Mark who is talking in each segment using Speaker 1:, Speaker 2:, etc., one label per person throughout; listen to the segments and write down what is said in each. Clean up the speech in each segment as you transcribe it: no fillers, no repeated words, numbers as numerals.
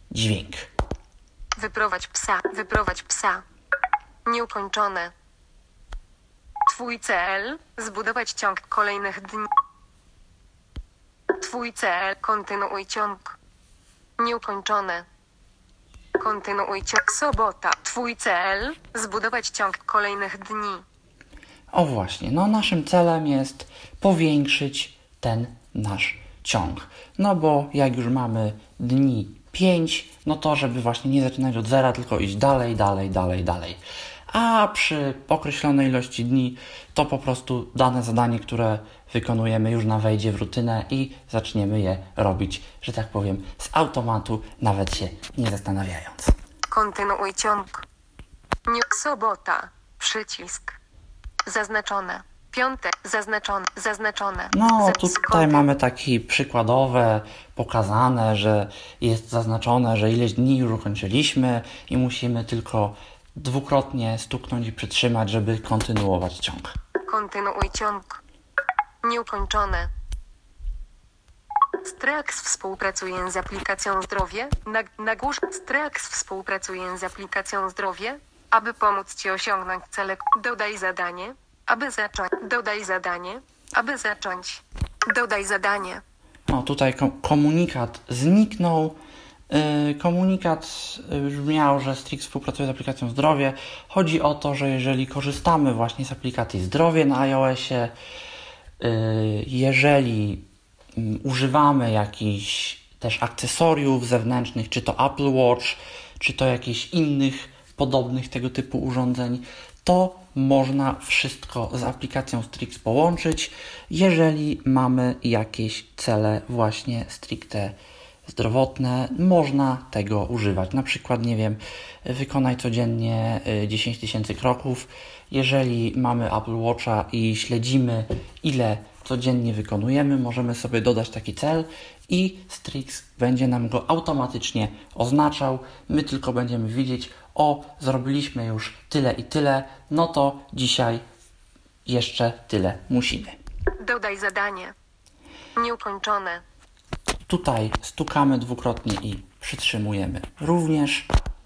Speaker 1: dźwięk.
Speaker 2: Wyprowadź psa. Nieukończone. Twój cel, zbudować ciąg kolejnych dni. Twój cel, kontynuuj ciąg. Nieukończone. Kontynuuj ciąg. Sobota. Twój cel, zbudować ciąg kolejnych dni.
Speaker 1: O właśnie, naszym celem jest powiększyć ten nasz ciąg. Bo jak już mamy dni 5, to żeby właśnie nie zaczynać od zera, tylko iść dalej. A przy określonej ilości dni to po prostu dane zadanie, które wykonujemy, już nam wejdzie w rutynę i zaczniemy je robić, że tak powiem, z automatu, nawet się nie zastanawiając.
Speaker 2: Kontynuuj ciąg. Sobota. Przycisk. Zaznaczone. Piątek. Zaznaczone.
Speaker 1: Tutaj mamy takie przykładowe, pokazane, że jest zaznaczone, że ileś dni już ukończyliśmy i musimy tylko dwukrotnie stuknąć i przytrzymać, żeby kontynuować ciąg.
Speaker 2: Kontynuuj ciąg. Nieukończone. Strax współpracuje z aplikacją Zdrowie. Nagłóż. Strax współpracuje z aplikacją Zdrowie, aby pomóc Ci osiągnąć cele. Dodaj zadanie, aby zacząć. Dodaj zadanie, aby zacząć. Dodaj zadanie.
Speaker 1: Tutaj komunikat zniknął. Komunikat brzmiał, że Strix współpracuje z aplikacją Zdrowie. Chodzi o to, że jeżeli korzystamy właśnie z aplikacji Zdrowie na iOSie, jeżeli używamy jakichś też akcesoriów zewnętrznych, czy to Apple Watch, czy to jakichś innych podobnych tego typu urządzeń, to można wszystko z aplikacją Strix połączyć, jeżeli mamy jakieś cele właśnie stricte zdrowotne, można tego używać. Na przykład, wykonaj codziennie 10 000 kroków. Jeżeli mamy Apple Watcha i śledzimy, ile codziennie wykonujemy, możemy sobie dodać taki cel i Strix będzie nam go automatycznie oznaczał. My tylko będziemy widzieć, zrobiliśmy już tyle i tyle, to dzisiaj jeszcze tyle musimy.
Speaker 2: Dodaj zadanie. Nieukończone.
Speaker 1: Tutaj stukamy dwukrotnie i przytrzymujemy również.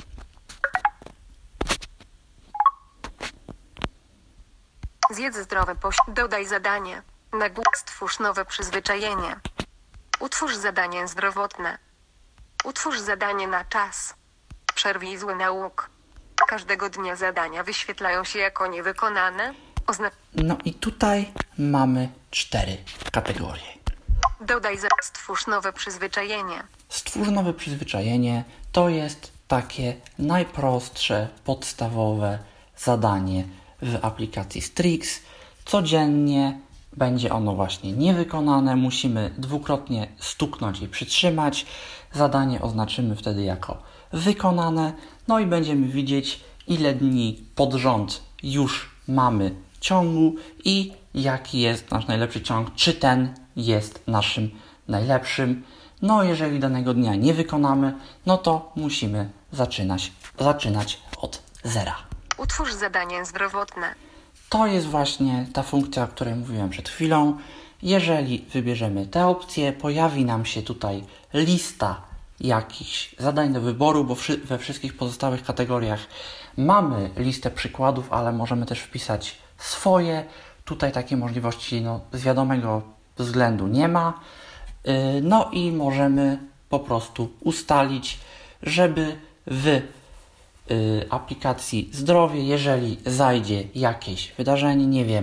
Speaker 2: Zjedz zdrowe Dodaj zadanie. Stwórz nowe przyzwyczajenie. Utwórz zadanie zdrowotne. Utwórz zadanie na czas. Przerwij zły nauk. Każdego dnia zadania wyświetlają się jako niewykonane.
Speaker 1: I tutaj mamy 4 kategorie.
Speaker 2: Stwórz nowe przyzwyczajenie.
Speaker 1: Stwórz nowe przyzwyczajenie to jest takie najprostsze, podstawowe zadanie w aplikacji Strix. Codziennie będzie ono właśnie niewykonane. Musimy dwukrotnie stuknąć i przytrzymać. Zadanie oznaczymy wtedy jako wykonane. I będziemy widzieć, ile dni pod rząd już mamy ciągu i jaki jest nasz najlepszy ciąg, czy ten jest naszym najlepszym. Jeżeli danego dnia nie wykonamy, to musimy zaczynać od zera.
Speaker 2: Utwórz zadanie zdrowotne.
Speaker 1: To jest właśnie ta funkcja, o której mówiłem przed chwilą. Jeżeli wybierzemy tę opcję, pojawi nam się tutaj lista jakichś zadań do wyboru, bo we wszystkich pozostałych kategoriach mamy listę przykładów, ale możemy też wpisać swoje. Tutaj takiej możliwości z wiadomego względu nie ma. I możemy po prostu ustalić, żeby w aplikacji Zdrowie, jeżeli zajdzie jakieś wydarzenie,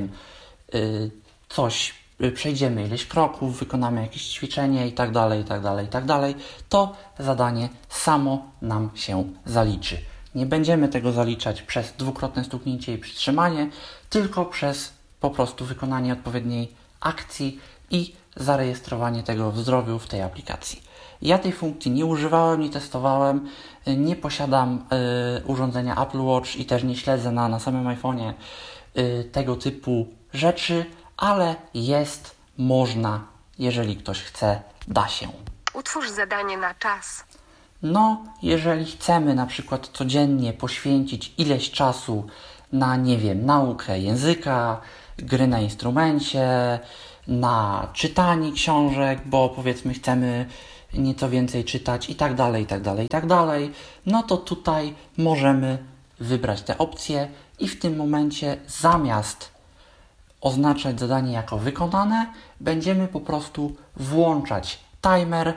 Speaker 1: przejdziemy ileś kroków, wykonamy jakieś ćwiczenie i tak dalej, to zadanie samo nam się zaliczy. Nie będziemy tego zaliczać przez dwukrotne stuknięcie i przytrzymanie, tylko przez po prostu wykonanie odpowiedniej akcji i zarejestrowanie tego w Zdrowiu w tej aplikacji. Ja tej funkcji nie używałem, nie testowałem, nie posiadam urządzenia Apple Watch i też nie śledzę na samym iPhone'ie tego typu rzeczy, ale można, jeżeli ktoś chce, da się.
Speaker 2: Utwórz zadanie na czas.
Speaker 1: Jeżeli chcemy na przykład codziennie poświęcić ileś czasu na, naukę języka, gry na instrumencie, na czytanie książek, bo powiedzmy chcemy nieco więcej czytać i tak dalej, i tak dalej, i tak dalej, no to tutaj możemy wybrać te opcje i w tym momencie zamiast oznaczać zadanie jako wykonane, będziemy po prostu włączać timer,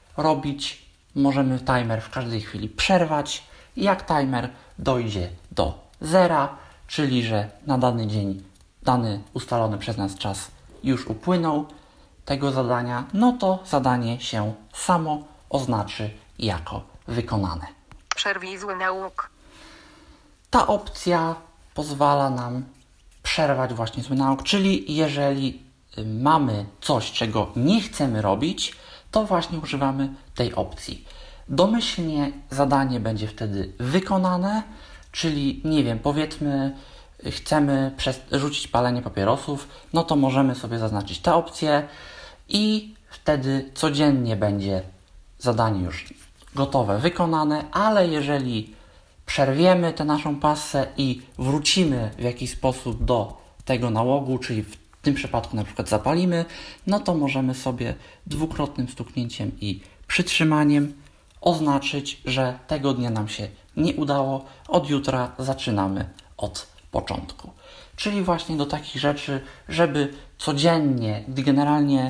Speaker 1: możemy timer w każdej chwili przerwać. Jak timer dojdzie do zera, czyli że na dany dzień, dany ustalony przez nas czas już upłynął tego zadania, no to zadanie się samo oznaczy jako wykonane.
Speaker 2: Przerwij zły nauk.
Speaker 1: Ta opcja pozwala nam przerwać właśnie zły nauk, czyli jeżeli mamy coś, czego nie chcemy robić, to właśnie używamy tej opcji. Domyślnie zadanie będzie wtedy wykonane, czyli nie wiem, powiedzmy chcemy rzucić palenie papierosów, no to możemy sobie zaznaczyć tę opcję i wtedy codziennie będzie zadanie już gotowe, wykonane, ale jeżeli przerwiemy tę naszą passę i wrócimy w jakiś sposób do tego nałogu, czyli w tym przypadku na przykład zapalimy, no to możemy sobie dwukrotnym stuknięciem i przytrzymaniem oznaczyć, że tego dnia nam się nie udało, od jutra zaczynamy od początku. Czyli właśnie do takich rzeczy, żeby codziennie, gdy generalnie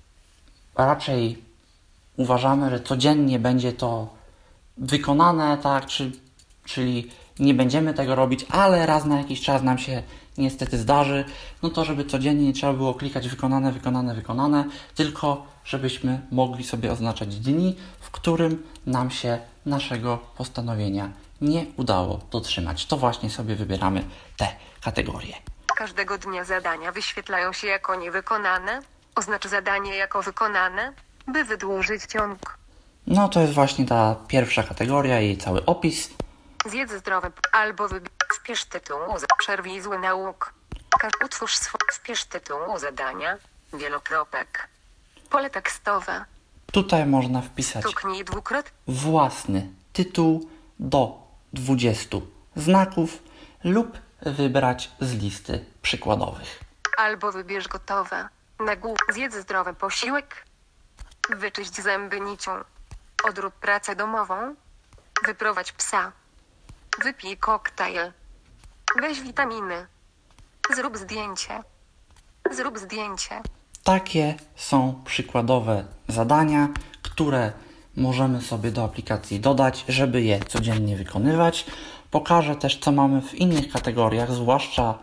Speaker 1: raczej uważamy, że codziennie będzie to wykonane, tak, czyli nie będziemy tego robić, ale raz na jakiś czas nam się niestety zdarzy, no to żeby codziennie nie trzeba było klikać wykonane, tylko żebyśmy mogli sobie oznaczać dni, w którym nam się naszego postanowienia nie udało dotrzymać. To właśnie sobie wybieramy te kategorie.
Speaker 2: Każdego dnia zadania wyświetlają się jako niewykonane. Oznacz zadanie jako wykonane, by wydłużyć ciąg.
Speaker 1: No to jest właśnie ta pierwsza kategoria i cały opis.
Speaker 2: Zjedz zdrowe albo wpisz tytuł, przerwij zły nauk. Wpisz tytuł zadania, wielokropek. Pole tekstowe.
Speaker 1: Tutaj można wpisać
Speaker 2: Stuknij dwukrotnie
Speaker 1: własny tytuł do 20 znaków lub wybrać z listy przykładowych.
Speaker 2: albo wybierz gotowe. Zjedz zdrowy posiłek. Wyczyść zęby nicią. Odrób pracę domową. Wyprowadź psa. Wypij koktajl. Weź witaminy. Zrób zdjęcie. Zrób zdjęcie.
Speaker 1: Takie są przykładowe zadania, które możemy sobie do aplikacji dodać, żeby je codziennie wykonywać. Pokażę też, co mamy w innych kategoriach, zwłaszcza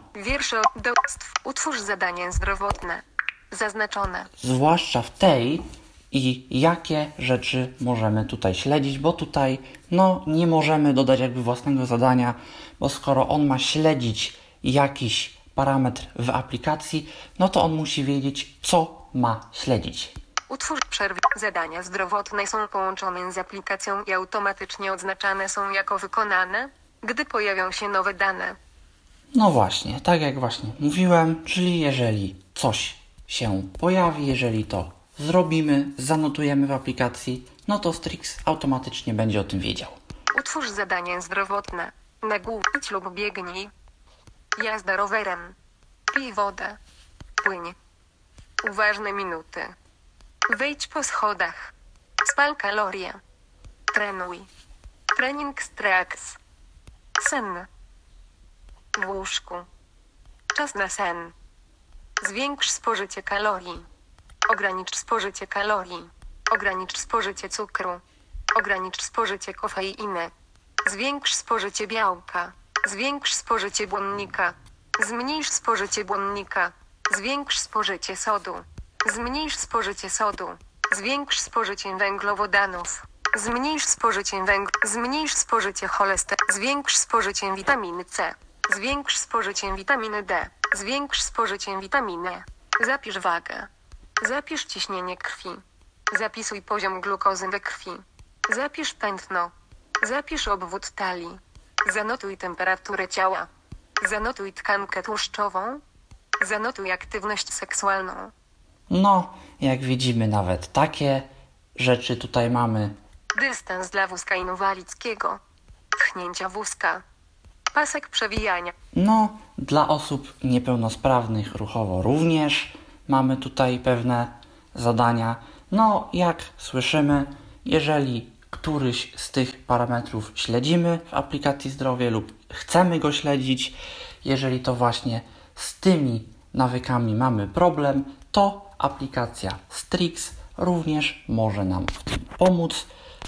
Speaker 2: Utwórz zadanie zdrowotne. Zaznaczone.
Speaker 1: Zwłaszcza w tej i jakie rzeczy możemy tutaj śledzić, bo tutaj nie możemy dodać jakby własnego zadania, bo skoro on ma śledzić jakiś parametr w aplikacji, no to on musi wiedzieć, co ma śledzić.
Speaker 2: Utwórz przerwy. Zadania zdrowotne są połączone z aplikacją i automatycznie odznaczane są jako wykonane, gdy pojawią się nowe dane.
Speaker 1: No właśnie, tak jak właśnie mówiłem, czyli jeżeli coś się pojawi, jeżeli to zrobimy, zanotujemy w aplikacji, no to Strix automatycznie będzie o tym wiedział.
Speaker 2: Utwórz zadanie zdrowotne. Idź lub biegnij. Jazda rowerem. Pij wodę. Płyń. Uważne minuty. Wejdź po schodach. Spal kalorie. Trenuj. Trening Strax. Sen. W łóżku. Czas na sen. Zwiększ spożycie kalorii. Ogranicz spożycie kalorii. Ogranicz spożycie cukru. Ogranicz spożycie kofeiny. Zwiększ spożycie białka. Zwiększ spożycie błonnika. Zmniejsz spożycie błonnika. Zwiększ spożycie sodu. Zmniejsz spożycie sodu. Zwiększ spożycie węglowodanów. Zmniejsz spożycie Zmniejsz spożycie cholesterolu. Zwiększ spożycie witaminy C. Zwiększ spożycie witaminy D. Zwiększ spożycie witaminy E. Zapisz wagę. Zapisz ciśnienie krwi. Zapisuj poziom glukozy we krwi. Zapisz tętno. Zapisz obwód talii. Zanotuj temperaturę ciała. Zanotuj tkankę tłuszczową. Zanotuj aktywność seksualną.
Speaker 1: Jak widzimy, nawet takie rzeczy tutaj mamy.
Speaker 2: Dystans dla wózka inwalidzkiego. Pchnięcia wózka. Pasek przewijania.
Speaker 1: Dla osób niepełnosprawnych ruchowo również mamy tutaj pewne zadania. No, jak słyszymy, jeżeli któryś z tych parametrów śledzimy w aplikacji Zdrowie lub chcemy go śledzić, jeżeli to właśnie z tymi nawykami mamy problem, to aplikacja Strix również może nam w tym pomóc.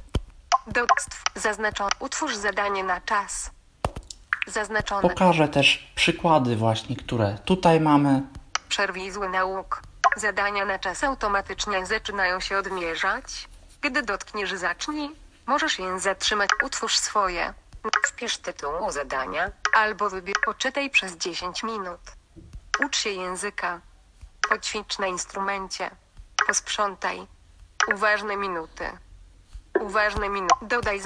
Speaker 2: Zaznaczone. Utwórz zadanie na czas. Zaznaczone.
Speaker 1: Pokażę też przykłady właśnie, które tutaj mamy.
Speaker 2: Przerwij zły nauk. Zadania na czas automatycznie zaczynają się odmierzać. Gdy dotkniesz zacznij, możesz je zatrzymać. Utwórz swoje. Wpisz tytuł zadania, albo wybierz. Poczytaj przez 10 minut. Ucz się języka. Poćwicz na instrumencie. Posprzątaj. Uważne minuty. Uważne minuty. Dodaj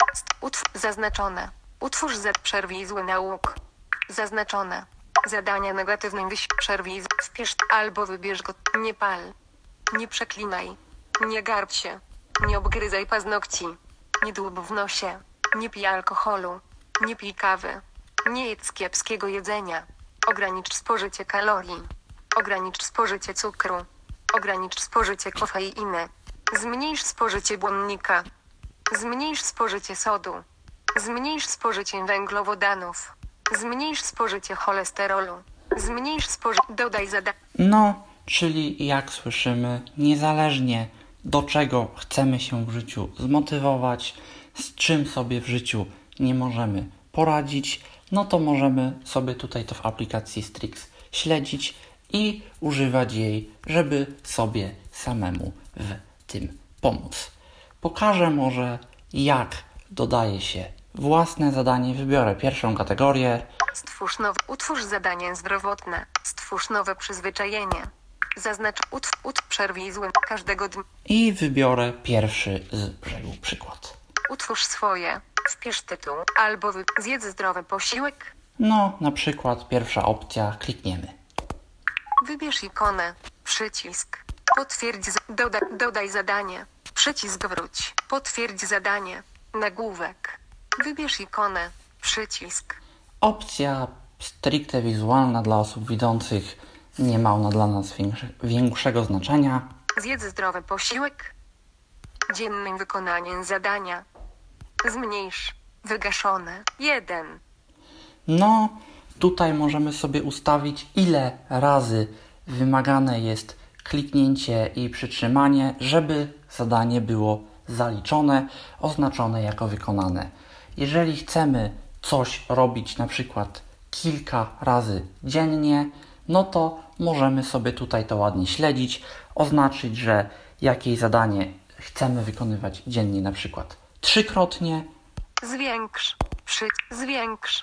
Speaker 2: zaznaczone. Utwórz przerwij zły nauk. Zaznaczone. Zadania negatywnym przerwij. Wpisz albo wybierz go. Nie pal. Nie przeklinaj. Nie garb się. Nie obgryzaj paznokci. Nie dłub w nosie. Nie pij alkoholu. Nie pij kawy. Nie jedz kiepskiego jedzenia. Ogranicz spożycie kalorii. Ogranicz spożycie cukru. Ogranicz spożycie kofeiny. Zmniejsz spożycie błonnika. Zmniejsz spożycie sodu. Zmniejsz spożycie węglowodanów. Zmniejsz spożycie cholesterolu. Zmniejsz spożycie. Dodaj zadanie.
Speaker 1: No, czyli jak słyszymy, niezależnie do czego chcemy się w życiu zmotywować, z czym sobie w życiu nie możemy poradzić, no to możemy sobie tutaj to w aplikacji Strix śledzić i używać jej, żeby sobie samemu w tym pomóc. Pokażę może, jak dodaje się własne zadanie. Wybiorę pierwszą kategorię.
Speaker 2: Utwórz zadanie zdrowotne. Stwórz nowe przyzwyczajenie. Zaznacz przerwij zły każdego dnia.
Speaker 1: I wybiorę pierwszy z brzegu przykład.
Speaker 2: Utwórz swoje. Wpisz tytuł albo zjedz zdrowy posiłek.
Speaker 1: No, na przykład pierwsza opcja, klikniemy.
Speaker 2: Wybierz ikonę. Przycisk. Potwierdź. Dodaj zadanie. Przycisk wróć. Potwierdź zadanie. Nagłówek. Wybierz ikonę. Przycisk.
Speaker 1: Opcja stricte wizualna dla osób widzących nie ma ona dla nas większego znaczenia.
Speaker 2: Zjedz zdrowy posiłek. Dziennym wykonaniem zadania. Zmniejsz. Wygaszone. 1.
Speaker 1: No, tutaj możemy sobie ustawić, ile razy wymagane jest kliknięcie i przytrzymanie, żeby zadanie było zaliczone, oznaczone jako wykonane. Jeżeli chcemy coś robić na przykład kilka razy dziennie, no to możemy sobie tutaj to ładnie śledzić, oznaczyć, że jakieś zadanie chcemy wykonywać dziennie na przykład 3-krotnie.
Speaker 2: Zwiększ. Zwiększ.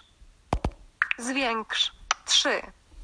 Speaker 2: Zwiększ. 3.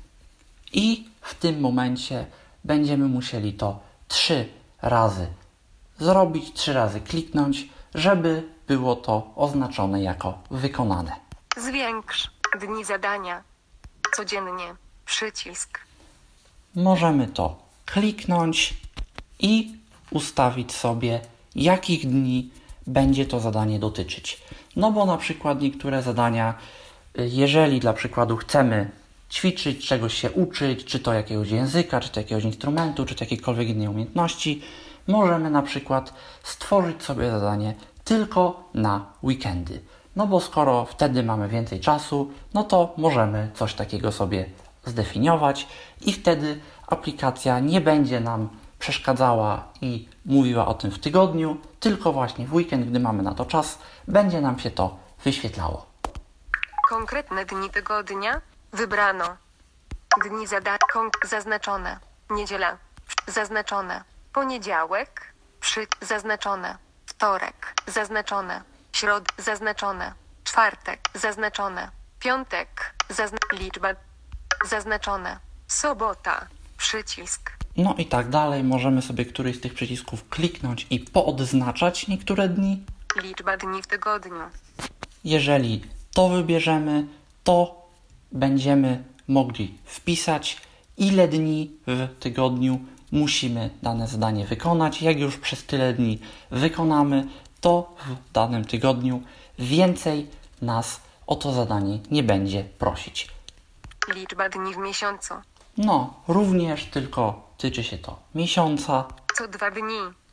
Speaker 1: I w tym momencie będziemy musieli to 3 razy zrobić, 3 razy kliknąć, żeby było to oznaczone jako wykonane.
Speaker 2: Zwiększ. Dni zadania. Codziennie. Przycisk.
Speaker 1: Możemy to kliknąć i ustawić sobie, jakich dni będzie to zadanie dotyczyć. No bo na przykład niektóre zadania, jeżeli dla przykładu chcemy ćwiczyć, czegoś się uczyć, czy to jakiegoś języka, czy to jakiegoś instrumentu, czy to jakiejkolwiek innej umiejętności, możemy na przykład stworzyć sobie zadanie tylko na weekendy. No bo skoro wtedy mamy więcej czasu, no to możemy coś takiego sobie zdefiniować i wtedy aplikacja nie będzie nam przeszkadzała i mówiła o tym w tygodniu, tylko właśnie w weekend, gdy mamy na to czas, będzie nam się to wyświetlało.
Speaker 2: Konkretne dni tygodnia wybrano. Dni zadania zaznaczone. Niedziela zaznaczone. Poniedziałek zaznaczone. Wtorek zaznaczone. Środa zaznaczone. Czwartek zaznaczone. Piątek liczba zaznaczone. Sobota przycisk.
Speaker 1: No i tak dalej. Możemy sobie któryś z tych przycisków kliknąć i poodznaczać niektóre dni.
Speaker 2: Liczba dni w tygodniu.
Speaker 1: Jeżeli to wybierzemy, to będziemy mogli wpisać, ile dni w tygodniu musimy dane zadanie wykonać. Jak już przez tyle dni wykonamy, to w danym tygodniu więcej nas o to zadanie nie będzie prosić.
Speaker 2: Liczba dni w miesiącu.
Speaker 1: No, również tylko tyczy się to miesiąca.
Speaker 2: Co 2 dni.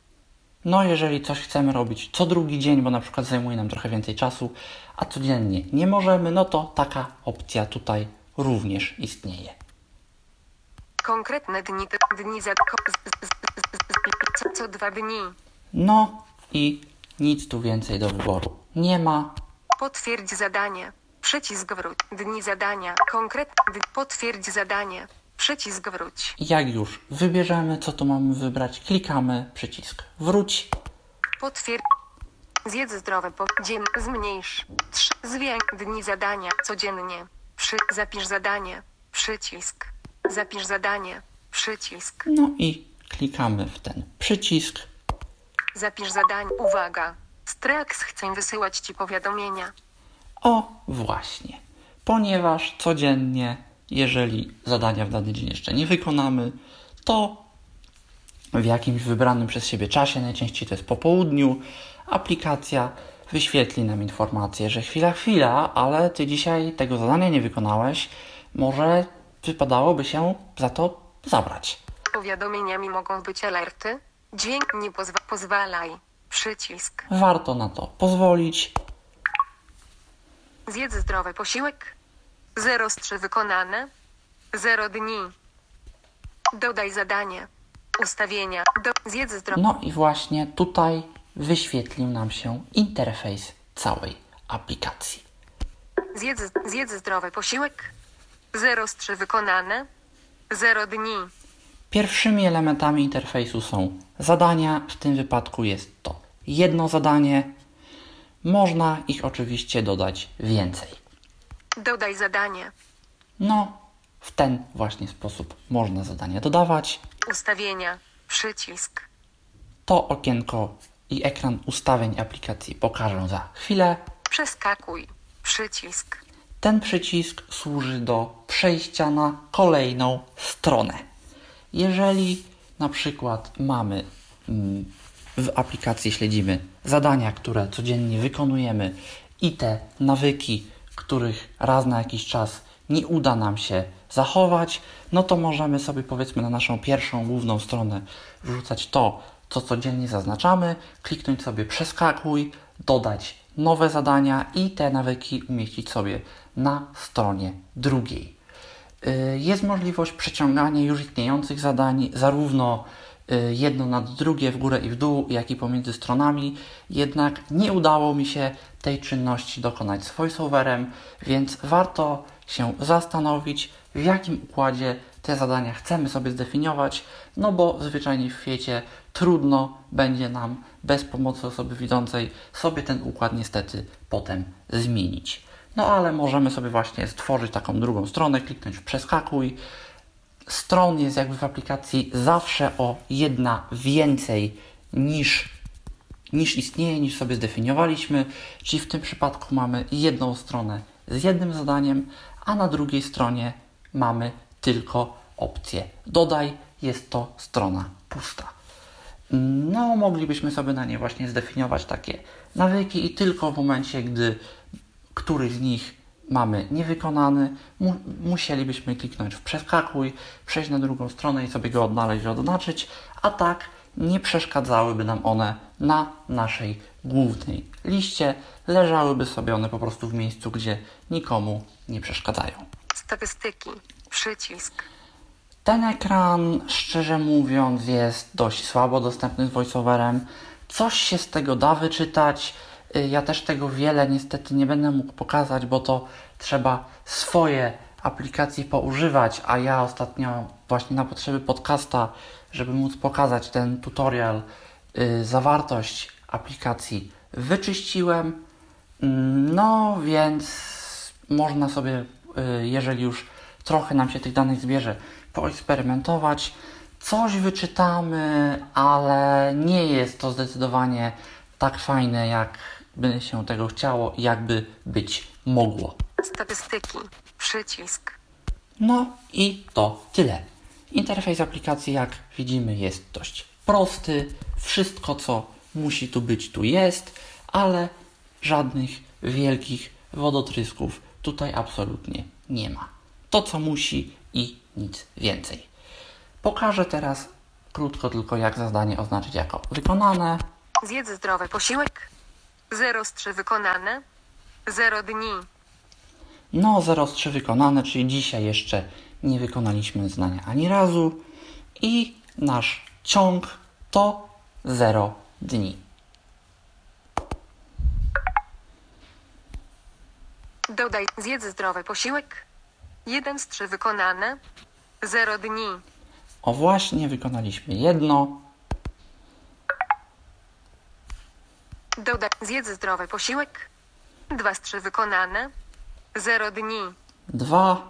Speaker 1: No jeżeli coś chcemy robić co drugi dzień, bo na przykład zajmuje nam trochę więcej czasu, a codziennie nie możemy, no to taka opcja tutaj również istnieje.
Speaker 2: Konkretne dni, co 2 dni.
Speaker 1: No i nic tu więcej do wyboru nie ma.
Speaker 2: Potwierdź zadanie. Przycisk wróć. Dni zadania. Potwierdź zadanie. Przycisk wróć.
Speaker 1: Jak już wybierzemy, co tu mamy wybrać, klikamy przycisk wróć.
Speaker 2: Potwierdź. Zjedz zdrowe. Dzień. Zmniejsz. 3. Zwiększ. Dni zadania. Codziennie. Zapisz zadanie. Przycisk. Zapisz zadanie. Przycisk.
Speaker 1: No i klikamy w ten przycisk.
Speaker 2: Zapisz zadanie. Uwaga. Strax chce wysyłać Ci powiadomienia.
Speaker 1: O, właśnie. Ponieważ codziennie, jeżeli zadania w dany dzień jeszcze nie wykonamy, to w jakimś wybranym przez siebie czasie, najczęściej to jest po południu, aplikacja wyświetli nam informację, że chwila, ale Ty dzisiaj tego zadania nie wykonałeś, może wypadałoby się za to zabrać.
Speaker 2: Powiadomieniami mogą być alerty. Dźwięk nie pozwalaj. Przycisk.
Speaker 1: Warto na to pozwolić.
Speaker 2: Zjedz zdrowy posiłek. 0 z 3 wykonane. 0 dni. Dodaj zadanie. Ustawienia. Zjedz zdrowy.
Speaker 1: No i właśnie tutaj wyświetlił nam się interfejs całej aplikacji.
Speaker 2: Zjedz zdrowy posiłek. 0 z 3 wykonane. 0 dni.
Speaker 1: Pierwszymi elementami interfejsu są zadania. W tym wypadku jest to jedno zadanie. Można ich oczywiście dodać więcej.
Speaker 2: Dodaj zadanie.
Speaker 1: No, w ten właśnie sposób można zadania dodawać.
Speaker 2: Ustawienia. Przycisk.
Speaker 1: To okienko i ekran ustawień aplikacji pokażę za chwilę.
Speaker 2: Przeskakuj. Przycisk.
Speaker 1: Ten przycisk służy do przejścia na kolejną stronę. Jeżeli na przykład mamy w aplikacji śledzimy zadania, które codziennie wykonujemy i te nawyki, których raz na jakiś czas nie uda nam się zachować, no to możemy sobie powiedzmy na naszą pierwszą główną stronę wrzucać to, co codziennie zaznaczamy, kliknąć sobie przeskakuj, dodać nowe zadania i te nawyki umieścić sobie na stronie drugiej. Jest możliwość przeciągania już istniejących zadań zarówno jedno nad drugie, w górę i w dół, jak i pomiędzy stronami, jednak nie udało mi się tej czynności dokonać z VoiceOverem, więc warto się zastanowić, w jakim układzie te zadania chcemy sobie zdefiniować, no bo zwyczajnie w świecie trudno będzie nam bez pomocy osoby widzącej sobie ten układ niestety potem zmienić. No ale możemy sobie właśnie stworzyć taką drugą stronę, kliknąć w przeskakuj. Stron jest jakby w aplikacji zawsze o jedna więcej niż istnieje, niż sobie zdefiniowaliśmy, czyli w tym przypadku mamy jedną stronę z jednym zadaniem, a na drugiej stronie mamy tylko opcję dodaj, jest to strona pusta. No, moglibyśmy sobie na niej właśnie zdefiniować takie nawyki i tylko w momencie, gdy któryś z nich mamy niewykonany, musielibyśmy kliknąć w przeskakuj, przejść na drugą stronę i sobie go odnaleźć i odznaczyć, a tak nie przeszkadzałyby nam one na naszej głównej liście, leżałyby sobie one po prostu w miejscu, gdzie nikomu nie przeszkadzają.
Speaker 2: Statystyki. Przycisk.
Speaker 1: Ten ekran, szczerze mówiąc, jest dość słabo dostępny z VoiceOverem. Coś się z tego da wyczytać. Ja też tego wiele niestety nie będę mógł pokazać, bo to trzeba swoje aplikacji poużywać, a ja ostatnio właśnie na potrzeby podcasta, żeby móc pokazać ten tutorial, zawartość aplikacji wyczyściłem. No więc można sobie, jeżeli już trochę nam się tych danych zbierze, poeksperymentować. Coś wyczytamy, ale nie jest to zdecydowanie tak fajne, jak by się tego chciało i jakby być mogło.
Speaker 2: Statystyki. Przycisk.
Speaker 1: No i to tyle. Interfejs aplikacji, jak widzimy, jest dość prosty. Wszystko, co musi tu być, tu jest, ale żadnych wielkich wodotrysków tutaj absolutnie nie ma. To, co musi i nic więcej. Pokażę teraz krótko tylko jak zadanie oznaczyć jako wykonane.
Speaker 2: Zjedz zdrowy posiłek. 0 z 3 wykonane. 0 dni.
Speaker 1: No 0 z 3 wykonane, czyli dzisiaj jeszcze nie wykonaliśmy zadania ani razu. I nasz ciąg to 0 dni.
Speaker 2: Dodaj zjedz zdrowy posiłek. 1 z 3 wykonane. 0 dni.
Speaker 1: O właśnie, wykonaliśmy jedno.
Speaker 2: Dodaj zjedz zdrowy posiłek. 2 z 3 wykonane. 0 dni.
Speaker 1: 2.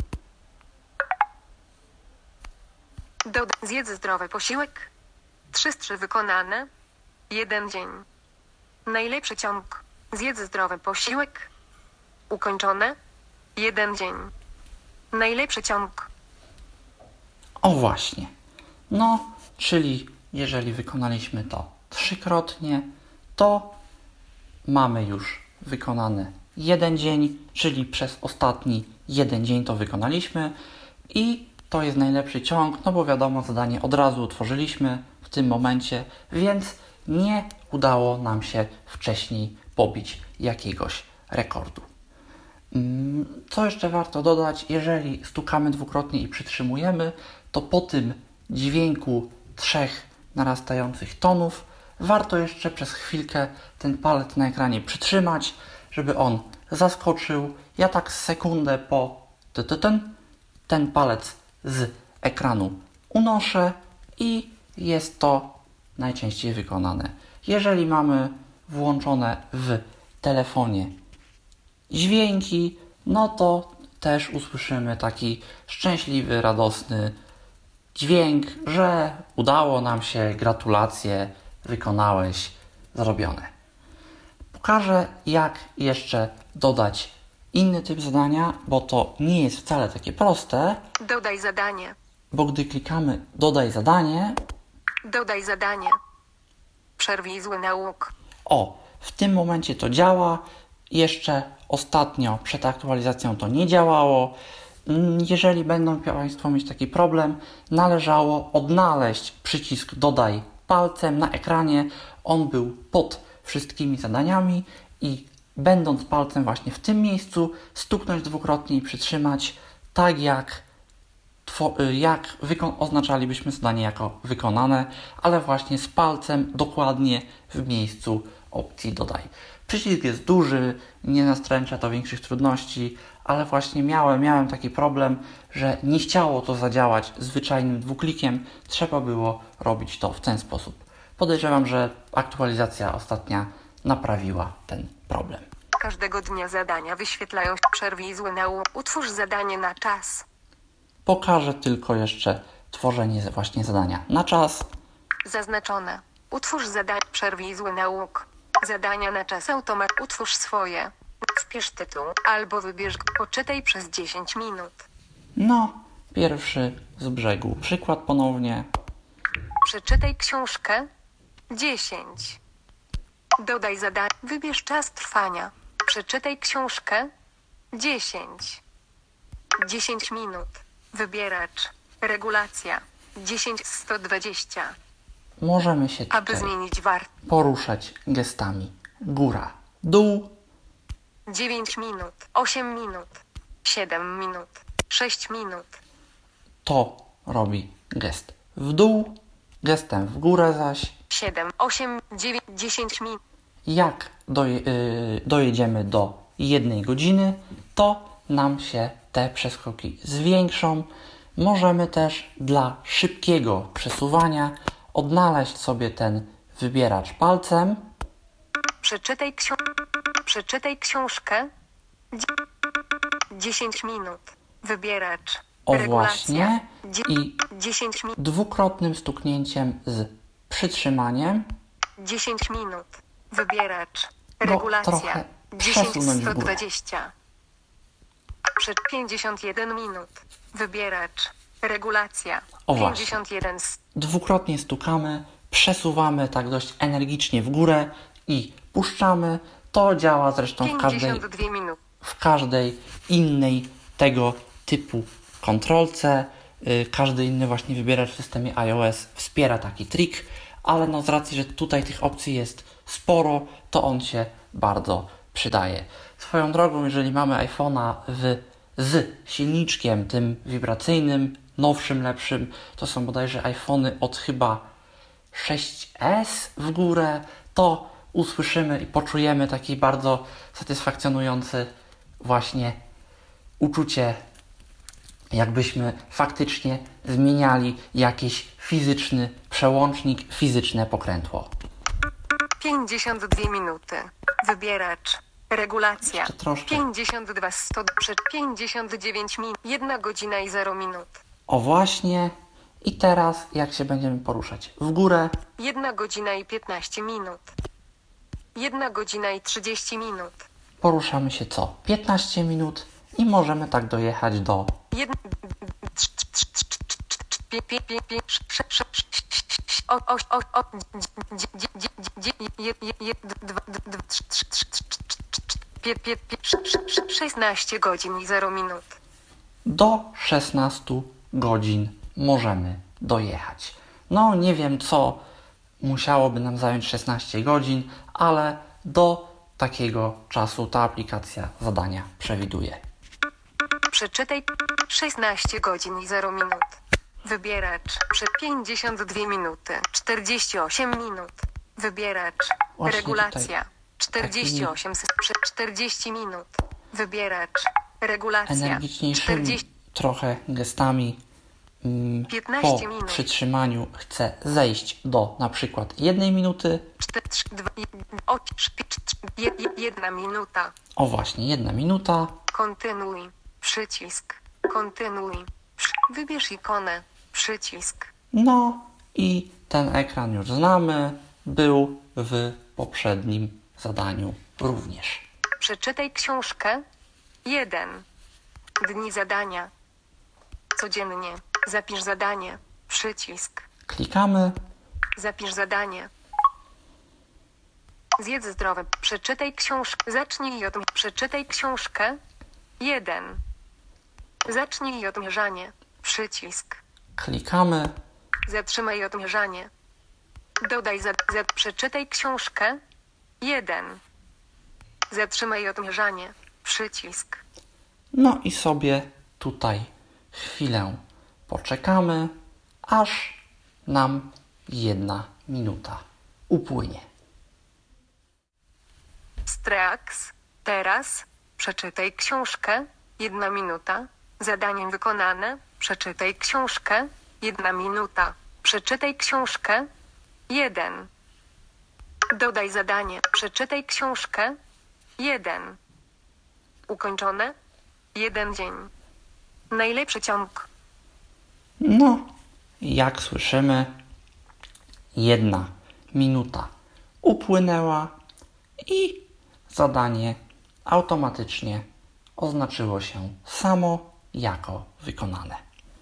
Speaker 2: Dodaj zjedz zdrowy posiłek. 3 z 3 wykonane. 1 dzień. Najlepszy ciąg. Zjedz zdrowy posiłek. Ukończone. 1 dzień. Najlepszy ciąg.
Speaker 1: O właśnie. No, czyli jeżeli wykonaliśmy to 3-krotnie, to mamy już wykonany 1 dzień, czyli przez ostatni 1 dzień to wykonaliśmy i to jest najlepszy ciąg, no bo wiadomo, zadanie od razu utworzyliśmy w tym momencie, więc nie udało nam się wcześniej pobić jakiegoś rekordu. Co jeszcze warto dodać, jeżeli stukamy dwukrotnie i przytrzymujemy, to po tym dźwięku 3 narastających tonów warto jeszcze przez chwilkę ten palec na ekranie przytrzymać, żeby on zaskoczył. Ja tak sekundę po ten palec z ekranu unoszę i jest to najczęściej wykonane. Jeżeli mamy włączone w telefonie dźwięki, no to też usłyszymy taki szczęśliwy, radosny dźwięk, że udało nam się, gratulacje, wykonałeś, zrobione. Pokażę, jak jeszcze dodać inny typ zadania, bo to nie jest wcale takie proste,
Speaker 2: Dodaj zadanie.
Speaker 1: bo gdy klikamy dodaj zadanie,
Speaker 2: Dodaj zadanie. Przerwij zły nauk.
Speaker 1: w tym momencie to działa. Jeszcze ostatnio przed aktualizacją to nie działało. Jeżeli będą Państwo mieć taki problem, należało odnaleźć przycisk dodaj palcem na ekranie. On był pod wszystkimi zadaniami i będąc palcem właśnie w tym miejscu, stuknąć dwukrotnie i przytrzymać, tak jak oznaczalibyśmy zadanie jako wykonane, ale właśnie z palcem dokładnie w miejscu opcji dodaj. Przycisk jest duży, nie nastręcza to większych trudności, ale właśnie miałem taki problem, że nie chciało to zadziałać zwyczajnym dwuklikiem, trzeba było robić to w ten sposób. Podejrzewam, że aktualizacja ostatnia naprawiła ten problem.
Speaker 2: Każdego dnia zadania wyświetlają się. Przerwij zły nauk. Utwórz zadanie na czas.
Speaker 1: Pokażę tylko jeszcze tworzenie właśnie zadania na czas.
Speaker 2: Zaznaczone. Utwórz zadanie. Przerwij zły nauk. Zadania na czas automat. Utwórz swoje. Wpisz tytuł albo wybierz. Poczytaj przez 10 minut.
Speaker 1: No, pierwszy z brzegu. Przykład ponownie.
Speaker 2: Przeczytaj książkę. 10. Dodaj zadanie. Wybierz czas trwania. Przeczytaj książkę. 10. 10 minut. Wybieracz. Regulacja. 10 z 120.
Speaker 1: Możemy się
Speaker 2: Aby
Speaker 1: tutaj
Speaker 2: zmienić wartość.
Speaker 1: poruszać gestami góra, dół.
Speaker 2: 9 minut. 8 minut. 7 minut. 6 minut.
Speaker 1: To robi gest w dół, gestem w górę zaś.
Speaker 2: 7, 8, 9, 10 minut.
Speaker 1: Jak dojedziemy do 1 godziny, to nam się te przeskoki zwiększą. Możemy też dla szybkiego przesuwania odnaleźć sobie ten wybieracz palcem.
Speaker 2: Przeczytaj książkę. 10 minut. Wybieracz.
Speaker 1: O
Speaker 2: Regulacja.
Speaker 1: właśnie. I
Speaker 2: 10 minut.
Speaker 1: dwukrotnym stuknięciem z przytrzymaniem
Speaker 2: 10 minut. Wybieracz.
Speaker 1: go
Speaker 2: Regulacja.
Speaker 1: trochę
Speaker 2: 10
Speaker 1: przesunąć w górę.
Speaker 2: 120. 51 minut. Wybieracz. Regulacja.
Speaker 1: O właśnie.
Speaker 2: 51.
Speaker 1: Dwukrotnie stukamy, przesuwamy tak dość energicznie w górę i puszczamy. To działa zresztą w
Speaker 2: 52 minut.
Speaker 1: każdej innej tego typu kontrolce. każdy inny właśnie wybieracz w systemie iOS wspiera taki trik, ale no z racji, że tutaj tych opcji jest sporo, to on się bardzo przydaje. Swoją drogą, jeżeli mamy iPhone'a z silniczkiem tym wibracyjnym, nowszym, lepszym, to są bodajże iPhony od chyba 6S w górę, to usłyszymy i poczujemy taki bardzo satysfakcjonujący właśnie uczucie, jakbyśmy faktycznie zmieniali jakiś fizyczny przełącznik, fizyczne pokrętło.
Speaker 2: 52 minuty. Wybieracz. Regulacja.
Speaker 1: Jeszcze troszkę.
Speaker 2: 52 100 przed 59 minut. 1 godzina i 0 minut.
Speaker 1: O właśnie. I teraz jak się będziemy poruszać? W górę.
Speaker 2: 1 godzina i 15 minut. 1 godzina i 30 minut.
Speaker 1: Poruszamy się co? 15 minut i możemy tak dojechać do...
Speaker 2: 16 godzin i 0 minut.
Speaker 1: Do 16 godzin możemy dojechać. No nie wiem, co musiałoby nam zająć 16 godzin, ale do takiego czasu ta aplikacja zadania przewiduje.
Speaker 2: Przeczytaj 16 godzin i 0 minut. Wybieracz. Przed 52 minuty. 48 minut. Wybieracz.
Speaker 1: Właśnie
Speaker 2: Regulacja. 48 przed 40 minut. Wybieracz. Regulacja.
Speaker 1: Energiczniejszymi
Speaker 2: 40
Speaker 1: trochę gestami
Speaker 2: 15
Speaker 1: po
Speaker 2: minut.
Speaker 1: przytrzymaniu chcę zejść do na przykład 1 minuty.
Speaker 2: 1 minuta.
Speaker 1: O właśnie, 1 minuta.
Speaker 2: Kontynuuj. Przycisk. Kontynuuj. Wybierz ikonę. Przycisk.
Speaker 1: No i ten ekran już znamy. Był w poprzednim zadaniu również.
Speaker 2: Przeczytaj książkę. 1. Dni zadania. Codziennie. Zapisz zadanie. Przycisk.
Speaker 1: Klikamy.
Speaker 2: Zapisz zadanie. Zjedz zdrowe. Przeczytaj książkę. Zacznij od... Przeczytaj książkę. 1. Zacznij odmierzanie. Przycisk.
Speaker 1: Klikamy.
Speaker 2: Zatrzymaj odmierzanie. Dodaj przeczytaj książkę. 1. Zatrzymaj odmierzanie. Przycisk.
Speaker 1: No i sobie tutaj chwilę poczekamy, aż nam 1 minuta upłynie.
Speaker 2: Strax. Teraz. Przeczytaj książkę. 1 minuta. Zadanie wykonane. Przeczytaj książkę. 1 minuta. Przeczytaj książkę. 1. Dodaj zadanie. Przeczytaj książkę. 1. Ukończone. 1 dzień. Najlepszy ciąg.
Speaker 1: No, jak słyszymy, 1 minuta upłynęła i zadanie automatycznie oznaczyło się samo jako wykonane.